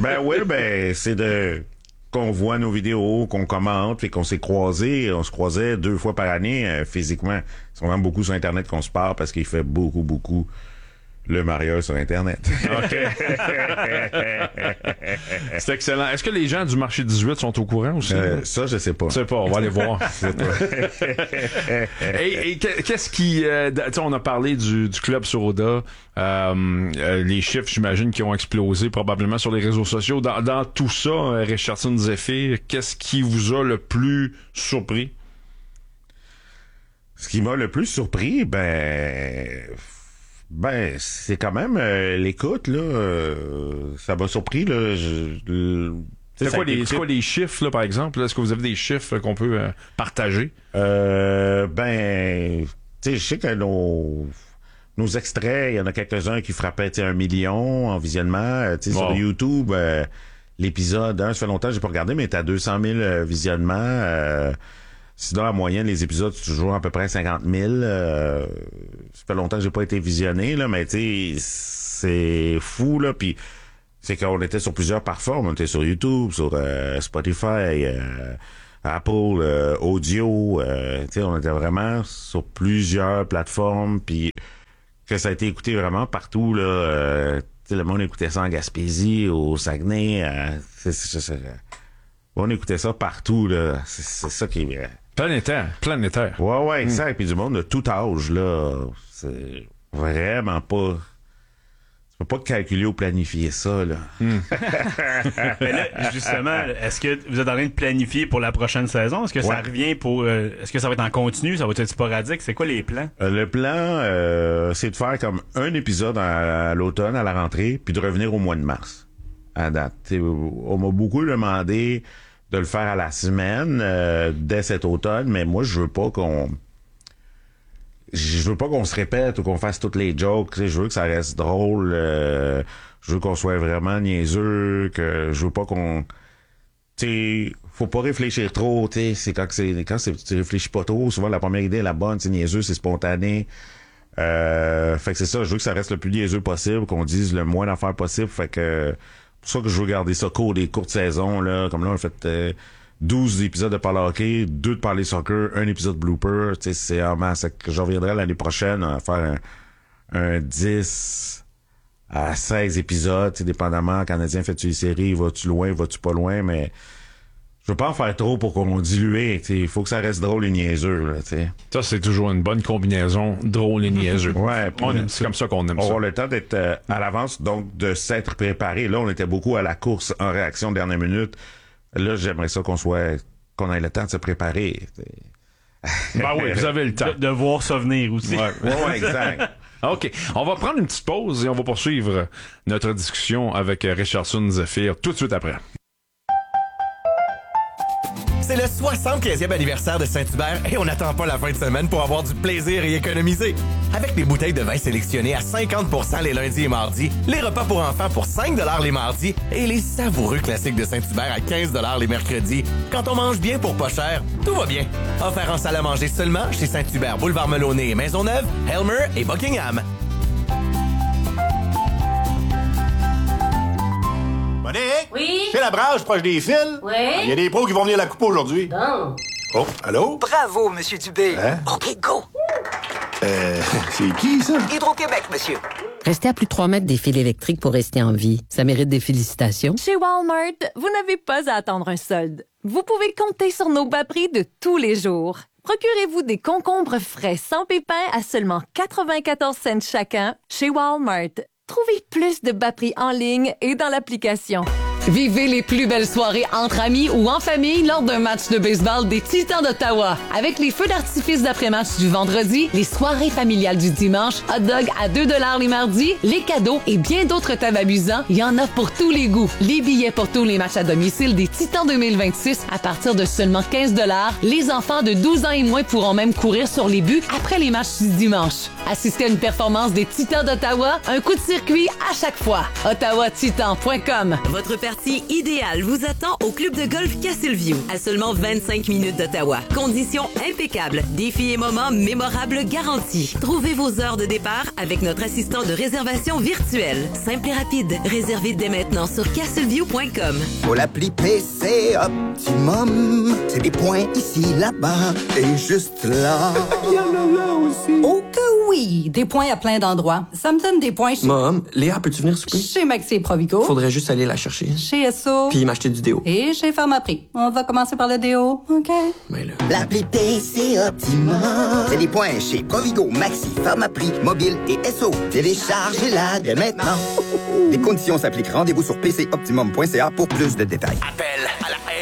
C'est qu'on voit nos vidéos, qu'on commente, et qu'on s'est croisés. On se croisait 2 fois par année physiquement. C'est vraiment beaucoup sur Internet qu'on se parle parce qu'il fait beaucoup le mariage sur Internet. OK. C'est excellent. Est-ce que les gens du marché 18 sont au courant aussi? Ça, je sais pas. Je sais pas, on va aller voir. Et qu'est-ce qui... on a parlé du Club Soda, les chiffres, j'imagine, qui ont explosé probablement sur les réseaux sociaux. Dans tout ça, Richardson Zephyr, qu'est-ce qui vous a le plus surpris? Ce qui m'a le plus surpris, Ben, c'est quand même l'écoute, là. Ça m'a surpris, là. C'est quoi les chiffres, là, par exemple? Est-ce que vous avez des chiffres là, qu'on peut partager? Ben, tu sais, je sais que nos extraits, il y en a quelques-uns qui frappaient 1 million en visionnement. Tu sais, sur YouTube, l'épisode 1, ça fait longtemps que j'ai pas regardé, mais t'as 200 000 visionnements. Sinon, en moyenne, les épisodes, c'est toujours à peu près 50 000. Ça fait longtemps que j'ai pas été visionné, là, mais tu sais, c'est fou, là. Puis c'est qu'on était sur plusieurs plateformes. On était sur YouTube, sur Spotify, Apple, Audio. Tu sais, on était vraiment sur plusieurs plateformes. Puis que ça a été écouté vraiment partout, là. Tu sais, le monde écoutait ça en Gaspésie, au Saguenay. On écoutait ça partout, là. C'est ça qui est... Planétaire. Ouais, exact. Puis du monde de tout âge, là. C'est vraiment pas... Tu peux pas calculer ou planifier ça, là. Mais là, justement, est-ce que vous êtes en train de planifier pour la prochaine saison? Est-ce que ça revient pour... est-ce que ça va être en continu? Ça va être sporadique? C'est quoi les plans? Le plan, c'est de faire comme un épisode à l'automne, à la rentrée, puis de revenir au mois de mars. À date. On m'a beaucoup demandé de le faire à la semaine dès cet automne, mais moi je veux pas qu'on se répète ou qu'on fasse toutes les jokes. Je veux que ça reste drôle. Je veux qu'on soit vraiment niaiseux, que je veux pas qu'on... Tu sais, faut pas réfléchir trop. C'est quand tu réfléchis pas trop. Souvent la première idée est la bonne. C'est niaiseux, c'est spontané. Fait que c'est ça. Je veux que ça reste le plus niaiseux possible, qu'on dise le moins d'affaires possible. Fait que c'est pour ça que je veux garder ça court, des courtes saisons, là. Comme là, on a fait 12 épisodes de parler hockey, 2 de parler soccer, 1 épisode blooper. Tu sais, c'est vraiment ça que je reviendrai l'année prochaine à faire un 10 à 16 épisodes, dépendamment. Canadien, fais-tu une série, vas-tu loin, vas-tu pas loin, mais je veux pas en faire trop pour qu'on dilue. Il faut que ça reste drôle et niaiseux, là, t'sais. Ça, c'est toujours une bonne combinaison, drôle et niaiseux. Ouais. C'est comme ça qu'on aime ça. On va avoir le temps d'être à l'avance, donc de s'être préparé. Là, on était beaucoup à la course en réaction dernière minute. Là, j'aimerais ça qu'on ait le temps de se préparer. Ben oui, vous avez le temps. De voir ça venir aussi. Ouais, exact. OK. On va prendre une petite pause et on va poursuivre notre discussion avec Richardson Zephyr tout de suite après. C'est le 75e anniversaire de Saint-Hubert et on n'attend pas la fin de semaine pour avoir du plaisir et économiser. Avec des bouteilles de vin sélectionnées à 50% les lundis et mardis, les repas pour enfants pour 5$ les mardis et les savoureux classiques de Saint-Hubert à 15$ les mercredis. Quand on mange bien pour pas cher, tout va bien. Offert en salle à manger seulement chez Saint-Hubert, Boulevard Melonnet et Maisonneuve, Helmer et Buckingham. Monique? Oui? C'est la brage proche des fils? Oui? Il y a des pros qui vont venir la couper aujourd'hui. Bon. Oh, allô? Bravo, Monsieur Dubé. Hein? OK, go. C'est qui, ça? Hydro-Québec, monsieur. Restez à plus de 3 mètres des fils électriques pour rester en vie. Ça mérite des félicitations. Chez Walmart, vous n'avez pas à attendre un solde. Vous pouvez compter sur nos bas prix de tous les jours. Procurez-vous des concombres frais sans pépins à seulement 94 cents chacun chez Walmart. Trouvez plus de bas prix en ligne et dans l'application. Vivez les plus belles soirées entre amis ou en famille lors d'un match de baseball des Titans d'Ottawa. Avec les feux d'artifice d'après-match du vendredi, les soirées familiales du dimanche, hot dog à 2$ les mardis, les cadeaux et bien d'autres thèmes amusants, il y en a pour tous les goûts. Les billets pour tous les matchs à domicile des Titans 2026 à partir de seulement 15$. Les enfants de 12 ans et moins pourront même courir sur les buts après les matchs du dimanche. Assistez à une performance des Titans d'Ottawa, un coup de circuit à chaque fois. OttawaTitan.com. Votre partie idéale vous attend au club de golf Castleview, à seulement 25 minutes d'Ottawa. Conditions impeccables, défis et moments mémorables garantis. Trouvez vos heures de départ avec notre assistant de réservation virtuelle. Simple et rapide. Réservez dès maintenant sur castleview.com. Pour l'appli PC Optimum, c'est des points ici, là-bas et juste là. Il y en a là aussi. Oh que oui, des points à plein d'endroits. Ça me donne des points chez... Mom, Léa, peux-tu venir souper? Chez Maxi et Provigo. Faudrait juste aller la chercher. Chez Esso. Puis m'acheter du déo. Et chez Pharmaprix. On va commencer par le déo, OK? Mais là... L'appli PC Optimum, c'est des points chez Provigo, Maxi, Pharmaprix, Mobile et Esso. Téléchargez-la dès maintenant. Les conditions s'appliquent. Rendez-vous sur pcoptimum.ca pour plus de détails. Appel à la Air Nation.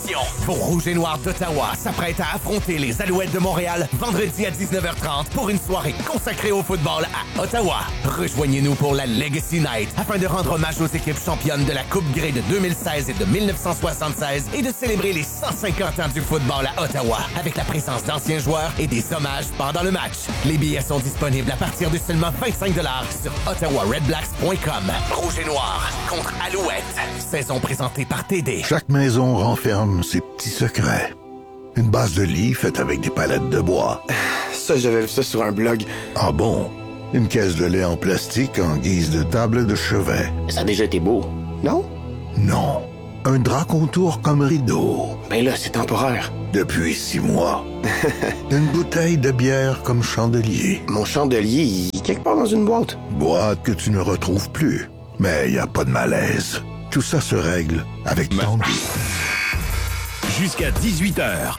l'émission. Vos Rouges et Noirs d'Ottawa s'apprêtent à affronter les Alouettes de Montréal vendredi à 19h30 pour une soirée consacrée au football à Ottawa. Rejoignez-nous pour la Legacy Night afin de rendre hommage aux équipes championnes de la Coupe Grey de 2016 et de 1976 et de célébrer les 150 ans du football à Ottawa avec la présence d'anciens joueurs et des hommages pendant le match. Les billets sont disponibles à partir de seulement 25$ sur ottawaredblacks.com. Rouge et Noir contre Alouette. Saison présentée par TD. Chaque maison renferme ses petits secrets. Une base de lit faite avec des palettes de bois. Ça, j'avais vu ça sur un blog. Ah bon? Une caisse de lait en plastique en guise de table de chevet. Ça a déjà été beau, non? Non. Un drap contour comme rideau. Ben là, c'est temporaire. Depuis 6 mois. Une bouteille de bière comme chandelier. Mon chandelier, il est quelque part dans une boîte. Boîte que tu ne retrouves plus. Mais y a pas de malaise. Tout ça se règle avec Tanguy. Jusqu'à 18h.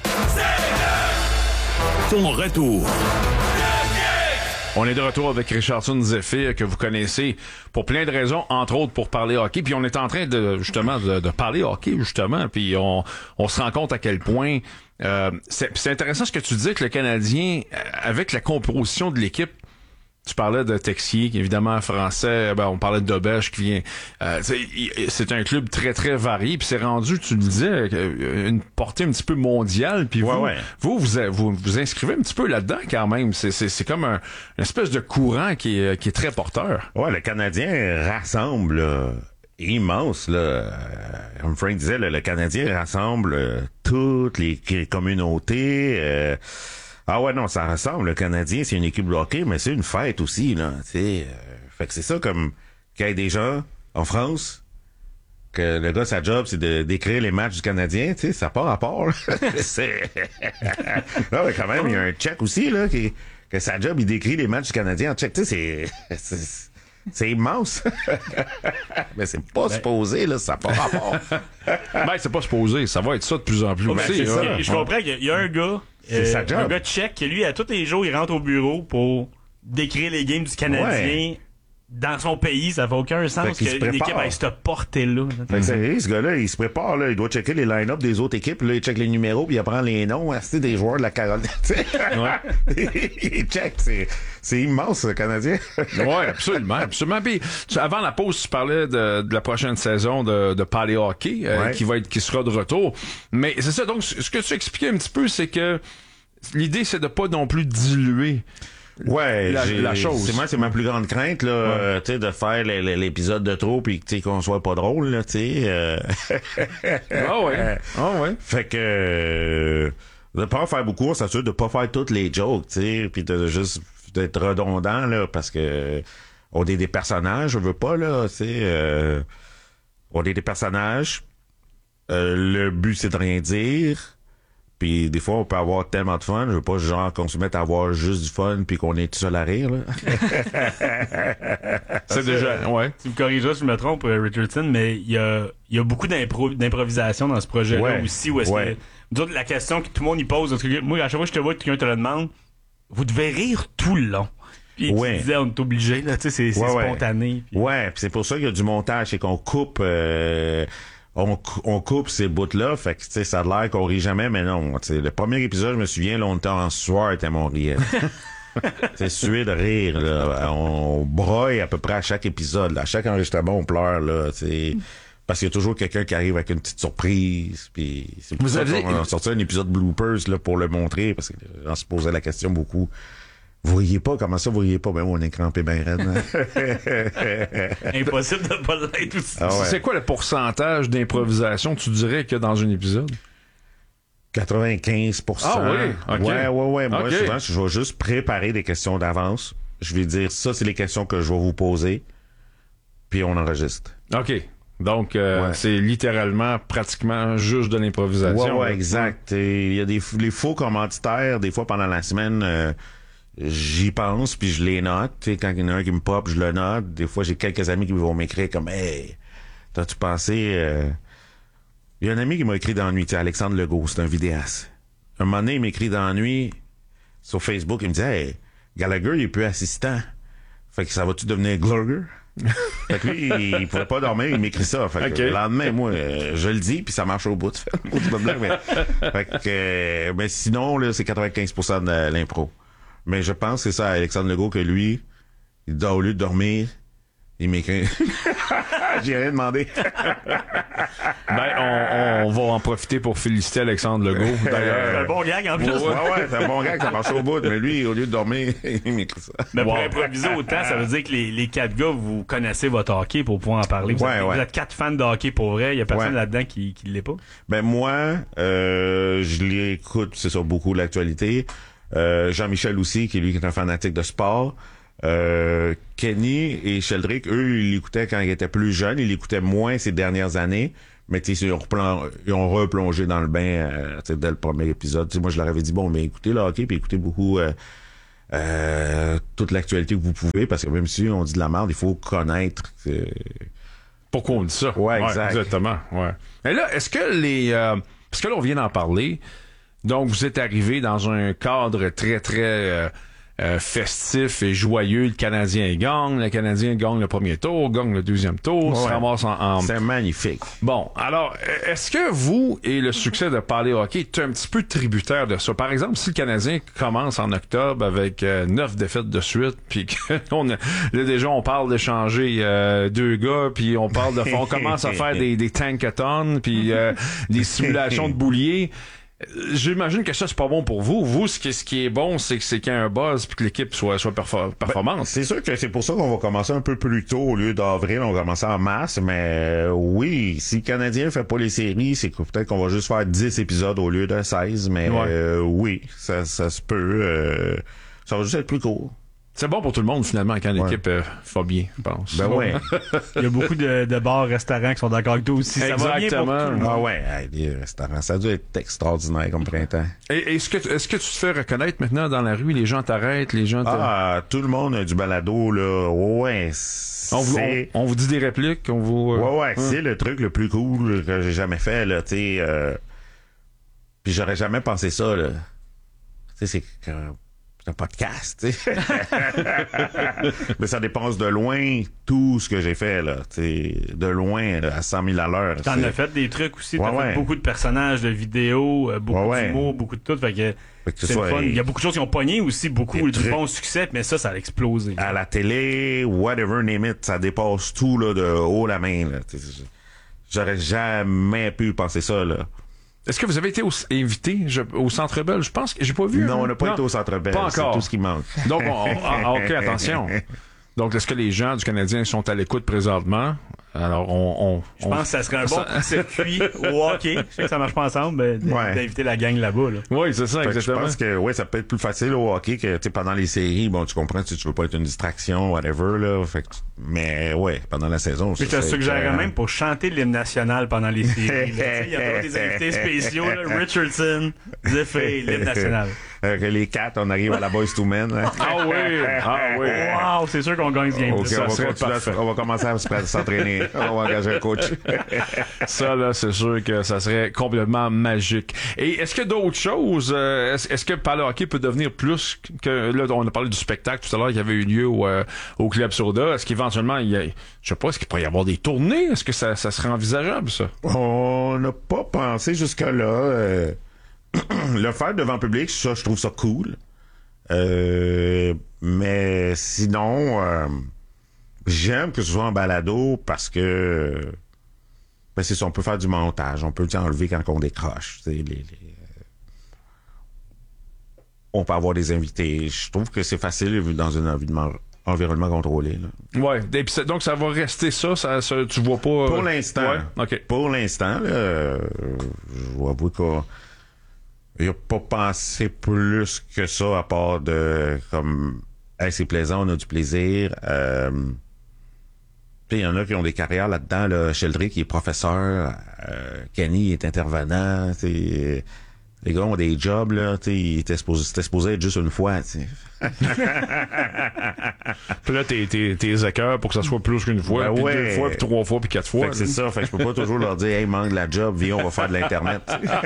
Ton retour. On est de retour avec Richardson Zephyr, que vous connaissez pour plein de raisons, entre autres pour parler hockey. Puis on est en train de justement de parler hockey, justement. Puis on se rend compte à quel point c'est intéressant ce que tu dis que le Canadien, avec la composition de l'équipe, tu parlais de Texier, qui est évidemment français. On parlait de Dobesch, qui vient. C'est un club très très varié. Puis c'est rendu, tu le disais, une portée un petit peu mondiale. Puis vous inscrivez un petit peu là-dedans quand même. C'est comme une espèce de courant qui est très porteur. Ouais, le Canadien rassemble. Immense, là. Comme Frank disait, le Canadien rassemble toutes les communautés. Ah ouais, non, ça ressemble. Le Canadien, c'est une équipe de hockey, mais c'est une fête aussi, là. Fait que c'est ça comme qu'il y ait des gens en France que le gars, sa job, c'est d'écrire les matchs du Canadien, tu sais, ça n'a pas rapport, là. Non, mais quand même, il y a un Tchèque aussi, là, que sa job, il décrit les matchs du Canadien en Tchèque. Tu sais, c'est immense. Mais c'est pas supposé, là, ça n'a pas rapport. C'est pas supposé, ça va être ça de plus en plus. Je comprends qu'il y a un gars, un gars tchèque, qui lui, à tous les jours, il rentre au bureau pour décrire les games du Canadien dans son pays. Ça fait aucun sens qu'une équipe ait cette portée-là. Ce gars-là, il se prépare, là, il doit checker les line-up des autres équipes, là, il check les numéros, puis il apprend les noms, des joueurs de la Caroline. Il check, c'est immense, le Canadien. Oui, absolument. Puis, avant la pause, tu parlais de la prochaine saison de Palais Hockey, qui sera de retour. Mais c'est ça, donc, ce que tu expliquais un petit peu, c'est que l'idée, c'est de pas non plus diluer la chose. C'est ma plus grande crainte, là, tu sais, de faire l'épisode de trop puis qu'on soit pas drôle, là, tu sais. Fait que de pas en faire beaucoup, on s'assure de pas faire toutes les jokes, tu sais, puis de juste d'être redondant, là, parce que on est des personnages, je veux pas, là, tu sais, on est des personnages. Le but, c'est de rien dire. Puis des fois, on peut avoir tellement de fun. Je veux pas genre qu'on se mette à avoir juste du fun puis qu'on est tout seul à rire, là. C'est déjà, Tu me corrigeras si je me trompe, Richardson, mais il y a beaucoup d'improvisation dans ce projet-là aussi. Où est-ce que la question que tout le monde y pose, moi, à chaque fois que je te vois, quelqu'un te le demande, vous devez rire tout le long. Puis tu disais, on est obligé, là, tu sais, c'est spontané. Puis... puis c'est pour ça qu'il y a du montage, c'est qu'on coupe... On coupe ces bouts-là, fait que, tu sais, ça a l'air qu'on rit jamais, mais non. Tu sais, le premier épisode, je me souviens, là, on était en sueur tellement on riait. C'est sué de rire, là. On broye à peu près à chaque épisode, là. À chaque enregistrement, on pleure, là, tu sais. Parce qu'il y a toujours quelqu'un qui arrive avec une petite surprise, puis c'est pour ça qu'on a sorti un épisode bloopers, là, pour le montrer, parce que on se posait la question beaucoup. Vous riez pas? Comment ça, vous riez pas? Ben, on est crampé ben raide. Impossible de pas l'être aussi. C'est quoi le pourcentage d'improvisation, tu dirais, que dans un épisode? 95%. Ah oui? Okay. Ouais. Moi, souvent, je vais juste préparer des questions d'avance. Je vais dire, ça, c'est les questions que je vais vous poser. Puis on enregistre. OK. Donc, c'est littéralement, pratiquement juste de l'improvisation. Ouais, exact. Il y a les faux commanditaires, des fois, pendant la semaine... j'y pense, puis je les note. Tu sais, quand il y en a un qui me pop, je le note. Des fois, j'ai quelques amis qui vont m'écrire comme « Hey, t'as-tu pensé... Il y a un ami qui m'a écrit dans la nuit, tu sais, Alexandre Legault, c'est un vidéaste. Un moment donné, il m'écrit dans la nuit sur Facebook, il me dit « Hey, Gallagher, il est plus assistant. Fait que ça va-tu devenir Glugger? » Fait que lui, il pouvait pas dormir, il m'écrit ça. Fait que le lendemain, moi, je le dis, puis ça marche au bout. Fait que, mais sinon, là, c'est 95% de l'impro. Mais je pense que c'est ça, Alexandre Legault, que lui, il doit, au lieu de dormir, il m'écrit. J'ai rien demandé. On va en profiter pour féliciter Alexandre Legault. D'ailleurs, c'est un bon gag en plus. Ouais, c'est un bon gag, ça marche au bout. Mais lui, au lieu de dormir, il m'écrit ça. Mais pour improviser autant, ça veut dire que les 4 gars, vous connaissez votre hockey pour pouvoir en parler. Vous êtes 4 fans de hockey pour vrai. Il y a personne là-dedans qui l'est pas. Ben moi, je l'écoute, c'est ça, beaucoup l'actualité. Jean-Michel aussi, qui lui est un fanatique de sport. Kenny et Sheldrick, eux, ils l'écoutaient quand ils étaient plus jeunes. Ils l'écoutaient moins ces dernières années. Mais ils ont replongé dans le bain dès le premier épisode. T'sais, moi, je leur avais dit, bon, mais écoutez le hockey, puis écoutez beaucoup toute l'actualité que vous pouvez, parce que même si on dit de la merde, il faut connaître... Pourquoi on dit ça? Ouais, exact. Exactement, ouais. Et là, est-ce que parce que là, on vient d'en parler, donc vous êtes arrivé dans un cadre très, très... festif et joyeux. Le Canadien gagne le premier tour, gagne le deuxième tour, se ramasse en... C'est magnifique. Bon, alors, est-ce que vous et le succès de Parler Hockey est un petit peu tributaire de ça? Par exemple, si le Canadien commence en octobre avec 9 défaites de suite, puis que là déjà on parle d'échanger 2 gars, puis on commence à faire des tankathons, puis des simulations de bouliers. J'imagine que ça, c'est pas bon pour vous. Vous, ce qui est bon, c'est qu'il y a un buzz puis que l'équipe soit performante. C'est sûr que c'est pour ça qu'on va commencer un peu plus tôt au lieu d'avril. On va commencer en mars. Mais oui, si le Canadien fait pas les séries, c'est que peut-être qu'on va juste faire 10 épisodes au lieu de 16. Mais oui, ça se peut. Ça va juste être plus court. C'est bon pour tout le monde, finalement, quand l'équipe va bien, je pense. Ben ouais. Il y a beaucoup de bars, restaurants qui sont d'accord avec toi aussi. Exactement. Ça va bien pour tout le monde. Ah ouais, les restaurants, ça doit être extraordinaire comme printemps. Et est-ce que tu te fais reconnaître maintenant dans la rue? Les gens t'arrêtent, les gens tout le monde a du balado, là. Ouais. On vous dit des répliques, on vous... c'est le truc le plus cool que j'ai jamais fait, là, tu sais. Puis j'aurais jamais pensé ça, là. Tu sais, c'est un podcast, tu sais. Mais ça dépasse de loin tout ce que j'ai fait, là. T'sais, de loin, là, à 100 000 à l'heure. T'en as fait des trucs aussi. T'as fait beaucoup de personnages de vidéos, beaucoup d'humour, beaucoup de tout. Fait que c'est le fun. Il y a beaucoup de choses qui ont pogné aussi, beaucoup du bon succès, mais ça a explosé. À la télé, whatever, name it, ça dépasse tout, là, de haut la main, là. J'aurais jamais pu penser ça, là. Est-ce que vous avez été invité au Centre Bell? Je pense que j'ai pas vu. Non, on n'a pas été au Centre Bell. Pas encore. C'est tout ce qui manque. Donc, OK, attention. Donc, est-ce que les gens du Canadien sont à l'écoute présentement? Alors, je pense que ça serait un bon circuit au hockey. Je sais que ça marche pas ensemble, mais d'inviter la gang là-bas. Là. Oui, c'est ça, exactement. Je pense que ça peut être plus facile au hockey que pendant les séries. Bon, tu comprends, tu veux pas être une distraction, whatever. Là, mais pendant la saison. Je te suggérerais même pour chanter l'hymne national pendant les séries. Il y a pas des invités spéciaux. Là, Richardson, Zephyr, l'hymne national. Les 4, on arrive à la Boys to Men. Hein. Ah oui! Wow, c'est sûr qu'on gagne bien. Okay, on va commencer à s'entraîner. On va engager un coach. Ça, là, c'est sûr que ça serait complètement magique. Et est-ce qu'il y a d'autres choses? Est-ce que Parler Hockey peut devenir plus que... Là, on a parlé du spectacle tout à l'heure qui avait eu lieu au Club Soda. Est-ce qu'éventuellement, je sais pas, est-ce qu'il pourrait y avoir des tournées? Est-ce que ça serait envisageable, ça? On n'a pas pensé jusque-là. Le faire devant le public, ça, je trouve ça cool. Mais sinon, j'aime que ce soit en balado parce que c'est ça, on peut faire du montage, on peut enlever quand on décroche. On peut avoir des invités. Je trouve que c'est facile dans un environnement contrôlé. Ouais. Et puis donc ça va rester ça tu vois pas. Pour l'instant. Ouais? Okay. Pour l'instant, je vois beaucoup il n'a pas pensé plus que ça à part de comme c'est plaisant, on a du plaisir. Il y en a qui ont des carrières là-dedans. Là. Sheldrick qui est professeur, Kenny est intervenant. Les gars ont des jobs, là. C'était supposé être juste une fois. Puis là, t'es écœurs pour que ça soit plus qu'une fois, Ben puis ouais. 2 fois, puis 3 fois, puis 4 fois. Fait que c'est ça. Fait que je peux pas toujours leur dire, hey, manque de la job, viens, on va faire de l'Internet.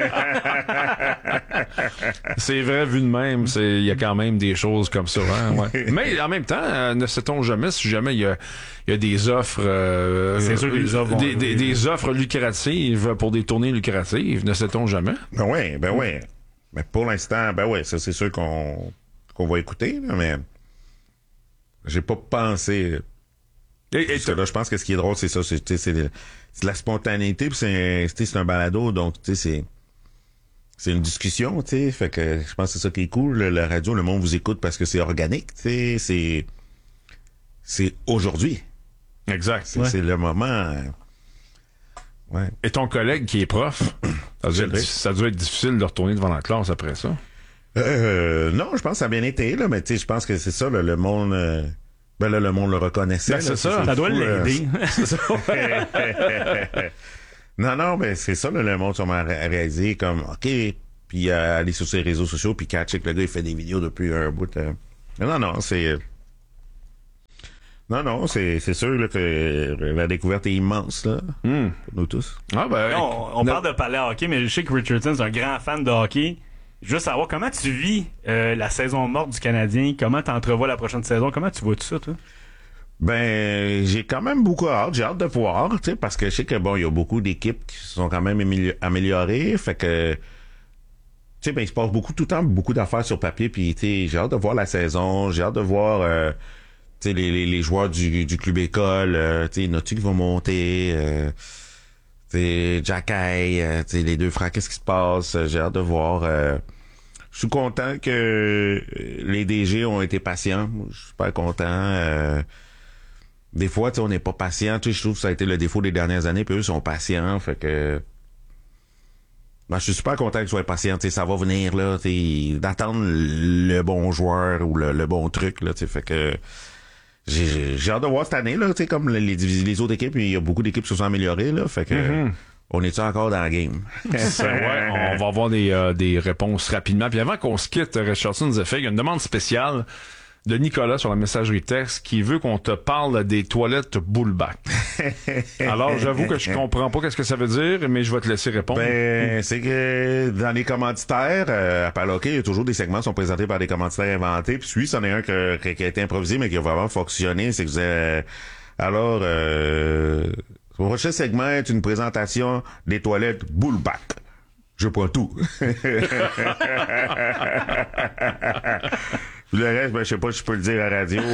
C'est vrai, vu de même, il y a quand même des choses comme ça. Hein, ouais. Mais en même temps, ne sait-on jamais si jamais il y a des offres... c'est sûr que les offres vont des offres lucratives pour des tournées lucratives, ne sait-on jamais? Ben ouais. Mais pour l'instant, ben ouais, ça c'est sûr qu'on va écouter, là, mais j'ai pas pensé... Parce que là, je pense que ce qui est drôle, c'est ça, c'est de la spontanéité, puis c'est un balado, donc tu sais, c'est une discussion, tu sais, fait que je pense que c'est ça qui est cool, la radio, le monde vous écoute parce que c'est organique, tu sais, c'est aujourd'hui. Exact. C'est le moment... Ouais. Et ton collègue qui est prof, ça doit être difficile de retourner devant la classe après ça? Non, je pense que ça a bien été, là, mais tu sais, je pense que c'est ça, là, le monde... Ben là, le monde le reconnaissait. Ben, c'est ça. Ça doit l'aider. C'est ça. Non, mais c'est ça, là, le monde sûrement réalisé comme, OK, puis aller sur ses réseaux sociaux, puis catcher que le gars, il fait des vidéos depuis un bout. Non, c'est... Non, c'est sûr là, que la découverte est immense, là, pour nous tous. Ah ben, on parle de parler hockey, mais je sais que Richardson est un grand fan de hockey. Juste savoir comment tu vis la saison morte du Canadien, comment tu entrevois la prochaine saison, comment tu vois tout ça, toi? Ben, j'ai quand même beaucoup hâte. J'ai hâte de voir, tu sais, parce que je sais que bon, il y a beaucoup d'équipes qui se sont quand même améliorées, fait que, tu sais, ben, il se passe tout le temps beaucoup d'affaires sur papier, puis tu sais, j'ai hâte de voir la saison, j'ai hâte de voir, tu sais, les joueurs du club école, tu sais, il y en a-tu qui vont monter, tu sais, Jacky, tu sais, les deux frères, qu'est-ce qui se passe? J'ai hâte de voir. Je suis content que les DG ont été patients. Je suis super content. Des fois, tu sais, on n'est pas patient. Tu sais, je trouve que ça a été le défaut des dernières années. Puis eux sont patients. Fait que... Ben, je suis super content qu'ils soient patients. Tu sais, ça va venir, là. Tu sais, d'attendre le bon joueur ou le bon truc, là. Tu sais, fait que... J'ai hâte de voir cette année, là. Tu sais, comme les autres équipes, il y a beaucoup d'équipes qui se sont améliorées, là. Fait que... On est-tu encore dans la game? Ouais, on va avoir des réponses rapidement. Puis avant qu'on se quitte, Richardson nous a fait, il y a une demande spéciale de Nicolas sur la messagerie texte qui veut qu'on te parle des toilettes Bullback. Alors, j'avoue que je comprends pas qu'est-ce que ça veut dire, mais je vais te laisser répondre. Ben, c'est que dans les commanditaires, à Paloquet, il y a toujours des segments qui sont présentés par des commanditaires inventés. Puis celui, c'en est un qui a été improvisé, mais qui a vraiment fonctionné. C'est que alors, le prochain segment est une présentation des toilettes Bullback. Je prends tout. Le reste, ben, je sais pas si je peux le dire à la radio.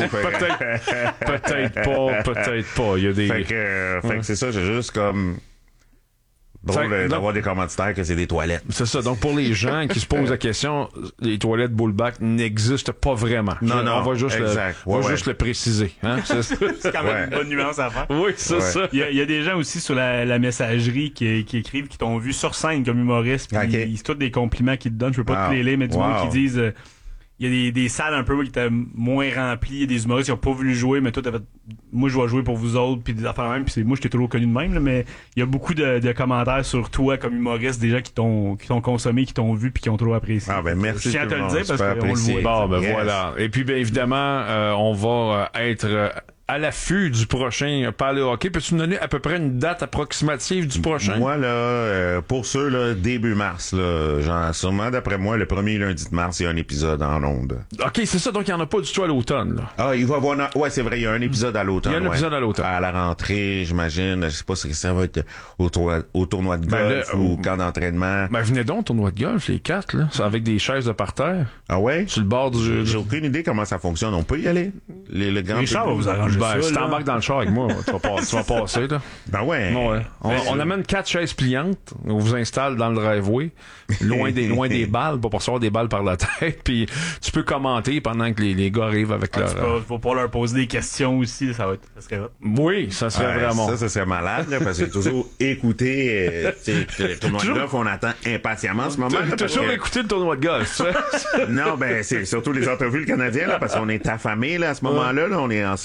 Peut-être pas. Il y a des... Fait que c'est ça, j'ai juste comme... drôle d'avoir des commanditaires que c'est des toilettes. C'est ça. Donc, pour les gens qui se posent la question, les toilettes Bullback n'existent pas vraiment. Non, on va juste, juste le préciser. Hein? C'est quand même une bonne nuance à faire. Oui, c'est ça. Il y a des gens aussi sur la messagerie qui écrivent, qui t'ont vu sur scène comme humoriste. Puis c'est tous des compliments qu'ils te donnent. Je peux pas tous les lire, mais du monde qui disent... il y a des salles un peu qui étaient moins remplies, il y a des humoristes qui ont pas voulu jouer, mais toi t'as fait, moi je vais jouer pour vous autres, puis des affaires même, puis moi je t'ai toujours connu de même, là, mais il y a beaucoup de commentaires sur toi comme humoriste, des gens qui t'ont consommé, qui t'ont vu, puis qui ont trop apprécié. Ah ben merci. Je tiens à te le dire parce qu'on le voit. Bon, ben voilà. Et puis bien évidemment, on va être à l'affût du prochain Parler Hockey. Peux-tu nous donner à peu près une date approximative du prochain? Moi, là, pour ceux, là, début mars, là, genre, sûrement, d'après moi, le premier lundi de mars, il y a un épisode en ondes. OK, c'est ça, donc il n'y en a pas du tout à l'automne, là. Ah, il va y avoir... Ouais, c'est vrai, il y a un épisode à l'automne. Il y a un épisode à l'automne. À la rentrée, j'imagine. Je sais pas si ça va être au tournoi de golf ou camp d'entraînement. Ben, venez donc, tournoi de golf, les 4, là. C'est avec des chaises de parterre. Ah ouais? Sur le bord du... J'ai aucune idée comment ça fonctionne. On peut y aller? Le grand Richard va vous arranger ça, si t'embarques dans le char avec moi, tu vas passer, là. Ben ouais. On amène 4 chaises pliantes, on vous installe dans le driveway, loin des balles, pour pas recevoir des balles par la tête, puis tu peux commenter pendant que les gars arrivent avec leur... Faut pas leur poser des questions aussi, ça serait hot. Oui, ça serait vraiment... Ça serait malade, là, parce que toujours écouter, le tournoi de golf, on attend impatiemment ce moment. Toujours écouter le tournoi de golf, Non, ben, c'est surtout les entrevues le Canadien, là, parce qu'on est affamés, là, à ce moment-là, là, on est en sevrage,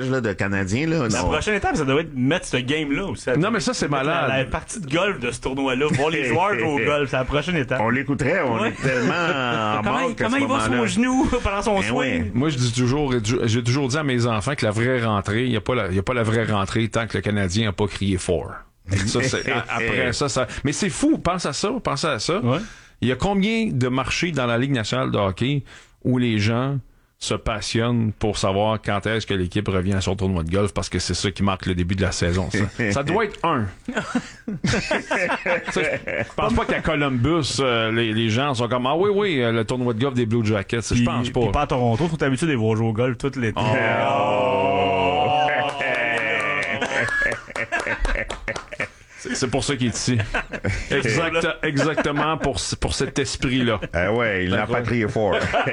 voyage là, de Canadiens. Là, La prochaine étape, ça doit être mettre ce game-là aussi. Non, mais ça, c'est malade. La partie de golf de ce tournoi-là, voir les joueurs jouer au golf, c'est la prochaine étape. On l'écouterait, on est tellement en manque Comment il va sur son genou pendant son swing? Ouais. Moi, j'ai toujours dit à mes enfants que la vraie rentrée, il n'y a pas la vraie rentrée tant que le Canadien n'a pas crié fort. Ça, après ça. Mais c'est fou, pensez à ça. Ouais. Il y a combien de marchés dans la Ligue nationale de hockey où les gens se passionnent pour savoir quand est-ce que l'équipe revient à son tournoi de golf parce que c'est ça qui marque le début de la saison. Ça doit être un. Je pense pas qu'à Columbus, les gens sont comme oui, le tournoi de golf des Blue Jackets. Je pense pas. Puis pas à Toronto, ils sont habitués de les voir jouer au golf tout l'été. C'est pour ça qu'il est ici. Exactement pour cet esprit-là. Ouais, il n'a pas crié fort.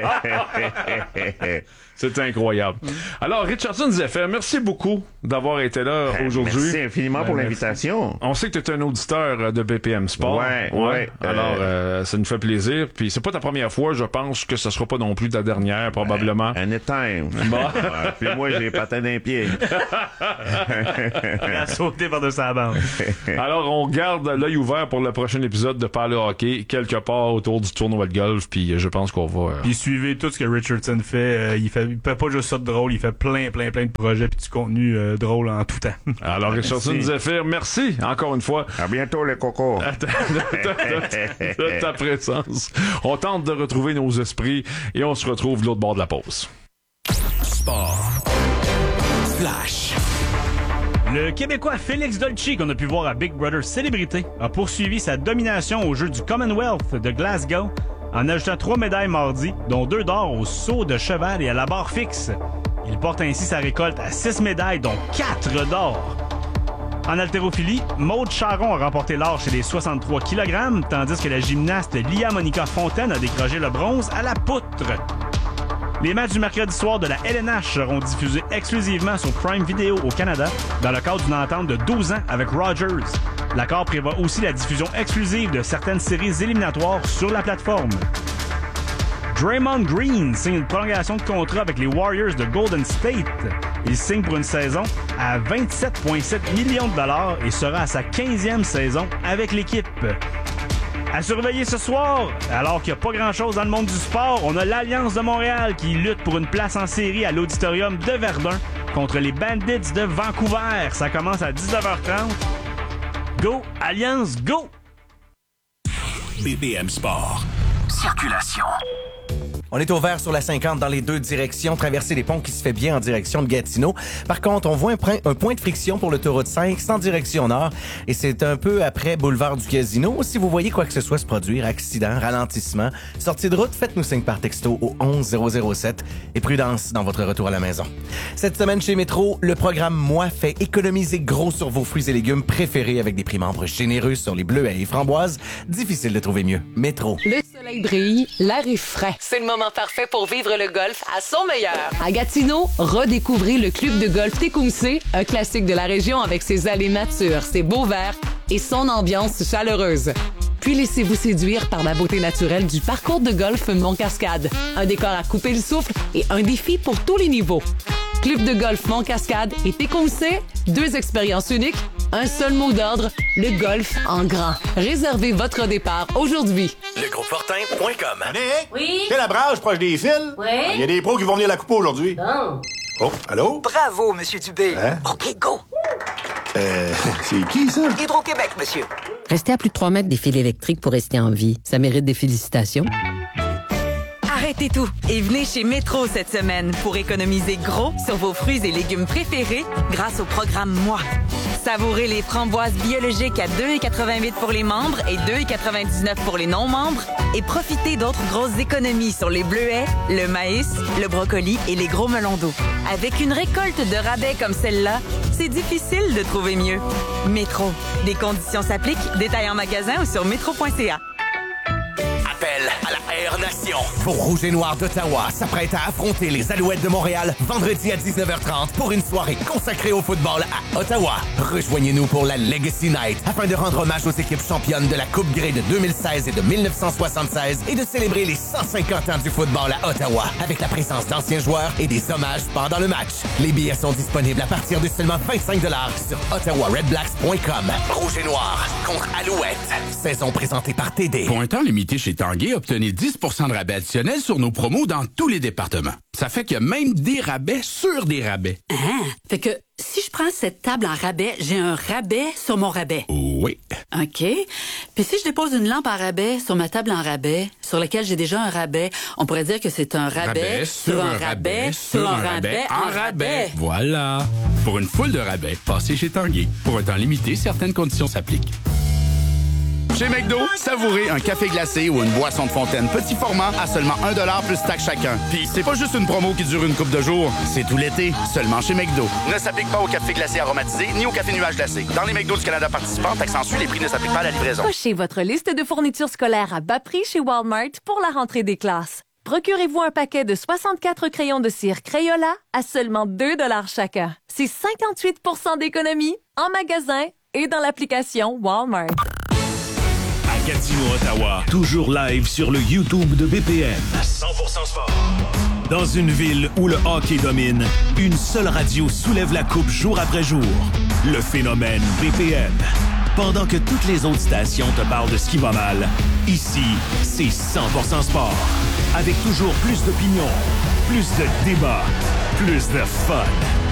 C'est incroyable. Alors, Richardson ZFM, merci beaucoup d'avoir été là aujourd'hui. Merci infiniment pour l'invitation. On sait que tu es un auditeur de BPM Sport. Ouais. Alors, ça nous fait plaisir. Puis c'est pas ta première fois, je pense que ce sera pas non plus ta dernière, probablement. Anytime. Bon. Puis moi, j'ai patin d'un pied. Il a sauté par-dessus la bande. Alors, on garde l'œil ouvert pour le prochain épisode de Parler Hockey, quelque part autour du tournoi de golf, puis je pense qu'on va... Puis suivez tout ce que Richardson fait. Il fait pas juste ça de drôle, il fait plein de projets puis du contenu drôle en tout temps. Alors, Richardson Zephyr, merci encore une fois. À bientôt, les cocos. De ta présence. On tente de retrouver nos esprits et on se retrouve de l'autre bord de la pause. Sport. Flash. Le Québécois Félix Dolce, qu'on a pu voir à Big Brother Célébrité, a poursuivi sa domination au jeu du Commonwealth de Glasgow en ajoutant 3 médailles mardi, dont 2 d'or au saut de cheval et à la barre fixe. Il porte ainsi sa récolte à 6 médailles, dont 4 d'or. En haltérophilie, Maude Charron a remporté l'or chez les 63 kg, tandis que la gymnaste Lia Monica Fontaine a décroché le bronze à la poutre. Les matchs du mercredi soir de la LNH seront diffusés exclusivement sur Prime Video au Canada dans le cadre d'une entente de 12 ans avec Rogers. L'accord prévoit aussi la diffusion exclusive de certaines séries éliminatoires sur la plateforme. Draymond Green signe une prolongation de contrat avec les Warriors de Golden State. Il signe pour une saison à 27,7 millions de dollars et sera à sa 15e saison avec l'équipe. À surveiller ce soir, alors qu'il n'y a pas grand-chose dans le monde du sport, on a l'Alliance de Montréal qui lutte pour une place en série à l'Auditorium de Verdun contre les Bandits de Vancouver. Ça commence à 19h30. Go, Alliance, go! BPM Sport. Circulation. On est au vert sur la 50 dans les deux directions, traverser les ponts qui se fait bien en direction de Gatineau. Par contre, on voit un point de friction pour l'autoroute 5 sans direction nord et c'est un peu après boulevard du Casino. Si vous voyez quoi que ce soit se produire, accident, ralentissement, sortie de route, faites-nous signe par texto au 11007 et prudence dans votre retour à la maison. Cette semaine chez Métro, le programme Moi fait économiser gros sur vos fruits et légumes préférés avec des prix membres généreux sur les bleuets et framboises. Difficile de trouver mieux. Métro. Le soleil brille, l'air est frais. C'est le moment parfait pour vivre le golf à son meilleur. À Gatineau, redécouvrez le club de golf Tecumseh, un classique de la région avec ses allées matures, ses beaux verts et son ambiance chaleureuse. Puis laissez-vous séduire par la beauté naturelle du parcours de golf Mont-Cascade. Un décor à couper le souffle et un défi pour tous les niveaux. Club de golf Mont-Cascade et Tecumseh, 2 expériences uniques, un seul mot d'ordre, le golf en grand. Réservez votre départ aujourd'hui. Legroupefortin.com. Oui? C'est la branche proche des fils? Oui? Il y a des pros qui vont venir la couper aujourd'hui. Bon. Oh, allô? Bravo, Monsieur Dubé. Hein? OK, go. C'est qui, ça? Hydro-Québec, monsieur. Rester à plus de 3 mètres des fils électriques pour rester en vie, ça mérite des félicitations. Arrêtez tout et venez chez Métro cette semaine pour économiser gros sur vos fruits et légumes préférés grâce au programme Moi. Savourez les framboises biologiques à 2,88 pour les membres et 2,99 pour les non-membres et profitez d'autres grosses économies sur les bleuets, le maïs, le brocoli et les gros melons d'eau. Avec une récolte de rabais comme celle-là, c'est difficile de trouver mieux. Métro. Des conditions s'appliquent. Détails en magasin ou sur métro.ca. Appel à la Nation. Vos Rouges et Noirs d'Ottawa s'apprêtent à affronter les Alouettes de Montréal vendredi à 19h30 pour une soirée consacrée au football à Ottawa. Rejoignez-nous pour la Legacy Night afin de rendre hommage aux équipes championnes de la Coupe Grey de 2016 et de 1976 et de célébrer les 150 ans du football à Ottawa avec la présence d'anciens joueurs et des hommages pendant le match. Les billets sont disponibles à partir de seulement 25$ sur ottawaredblacks.com. Rouge et Noir contre Alouette. Saison présentée par TD. Pour un temps limité chez Tanguay, obtenez 10% de rabais additionnel sur nos promos dans tous les départements. Ça fait qu'il y a même des rabais sur des rabais. Fait que si je prends cette table en rabais, j'ai un rabais sur mon rabais. Oui. OK. Puis si je dépose une lampe en rabais sur ma table en rabais, sur laquelle j'ai déjà un rabais, on pourrait dire que c'est un rabais sur un rabais sur un rabais en rabais. Voilà. Pour une foule de rabais, passez chez Tanguay. Pour un temps limité, certaines conditions s'appliquent. Chez McDo, savourez un café glacé ou une boisson de fontaine petit format à seulement 1$ plus taxe chacun. Puis c'est pas juste une promo qui dure une couple de jours, c'est tout l'été, seulement chez McDo. Ne s'applique pas au café glacé aromatisé ni au café nuage glacé. Dans les McDo du Canada participants, taxe en sus, les prix ne s'appliquent pas à la livraison. Cochez votre liste de fournitures scolaires à bas prix chez Walmart pour la rentrée des classes. Procurez-vous un paquet de 64 crayons de cire Crayola à seulement 2$ chacun. C'est 58% d'économie en magasin et dans l'application Walmart. À Gatineau, Ottawa, toujours live sur le YouTube de BPM. 100% sport. Dans une ville où le hockey domine, une seule radio soulève la coupe jour après jour. Le phénomène BPM. Pendant que toutes les autres stations te parlent de ce qui va mal, ici, c'est 100% sport. Avec toujours plus d'opinions, plus de débats, plus de fun.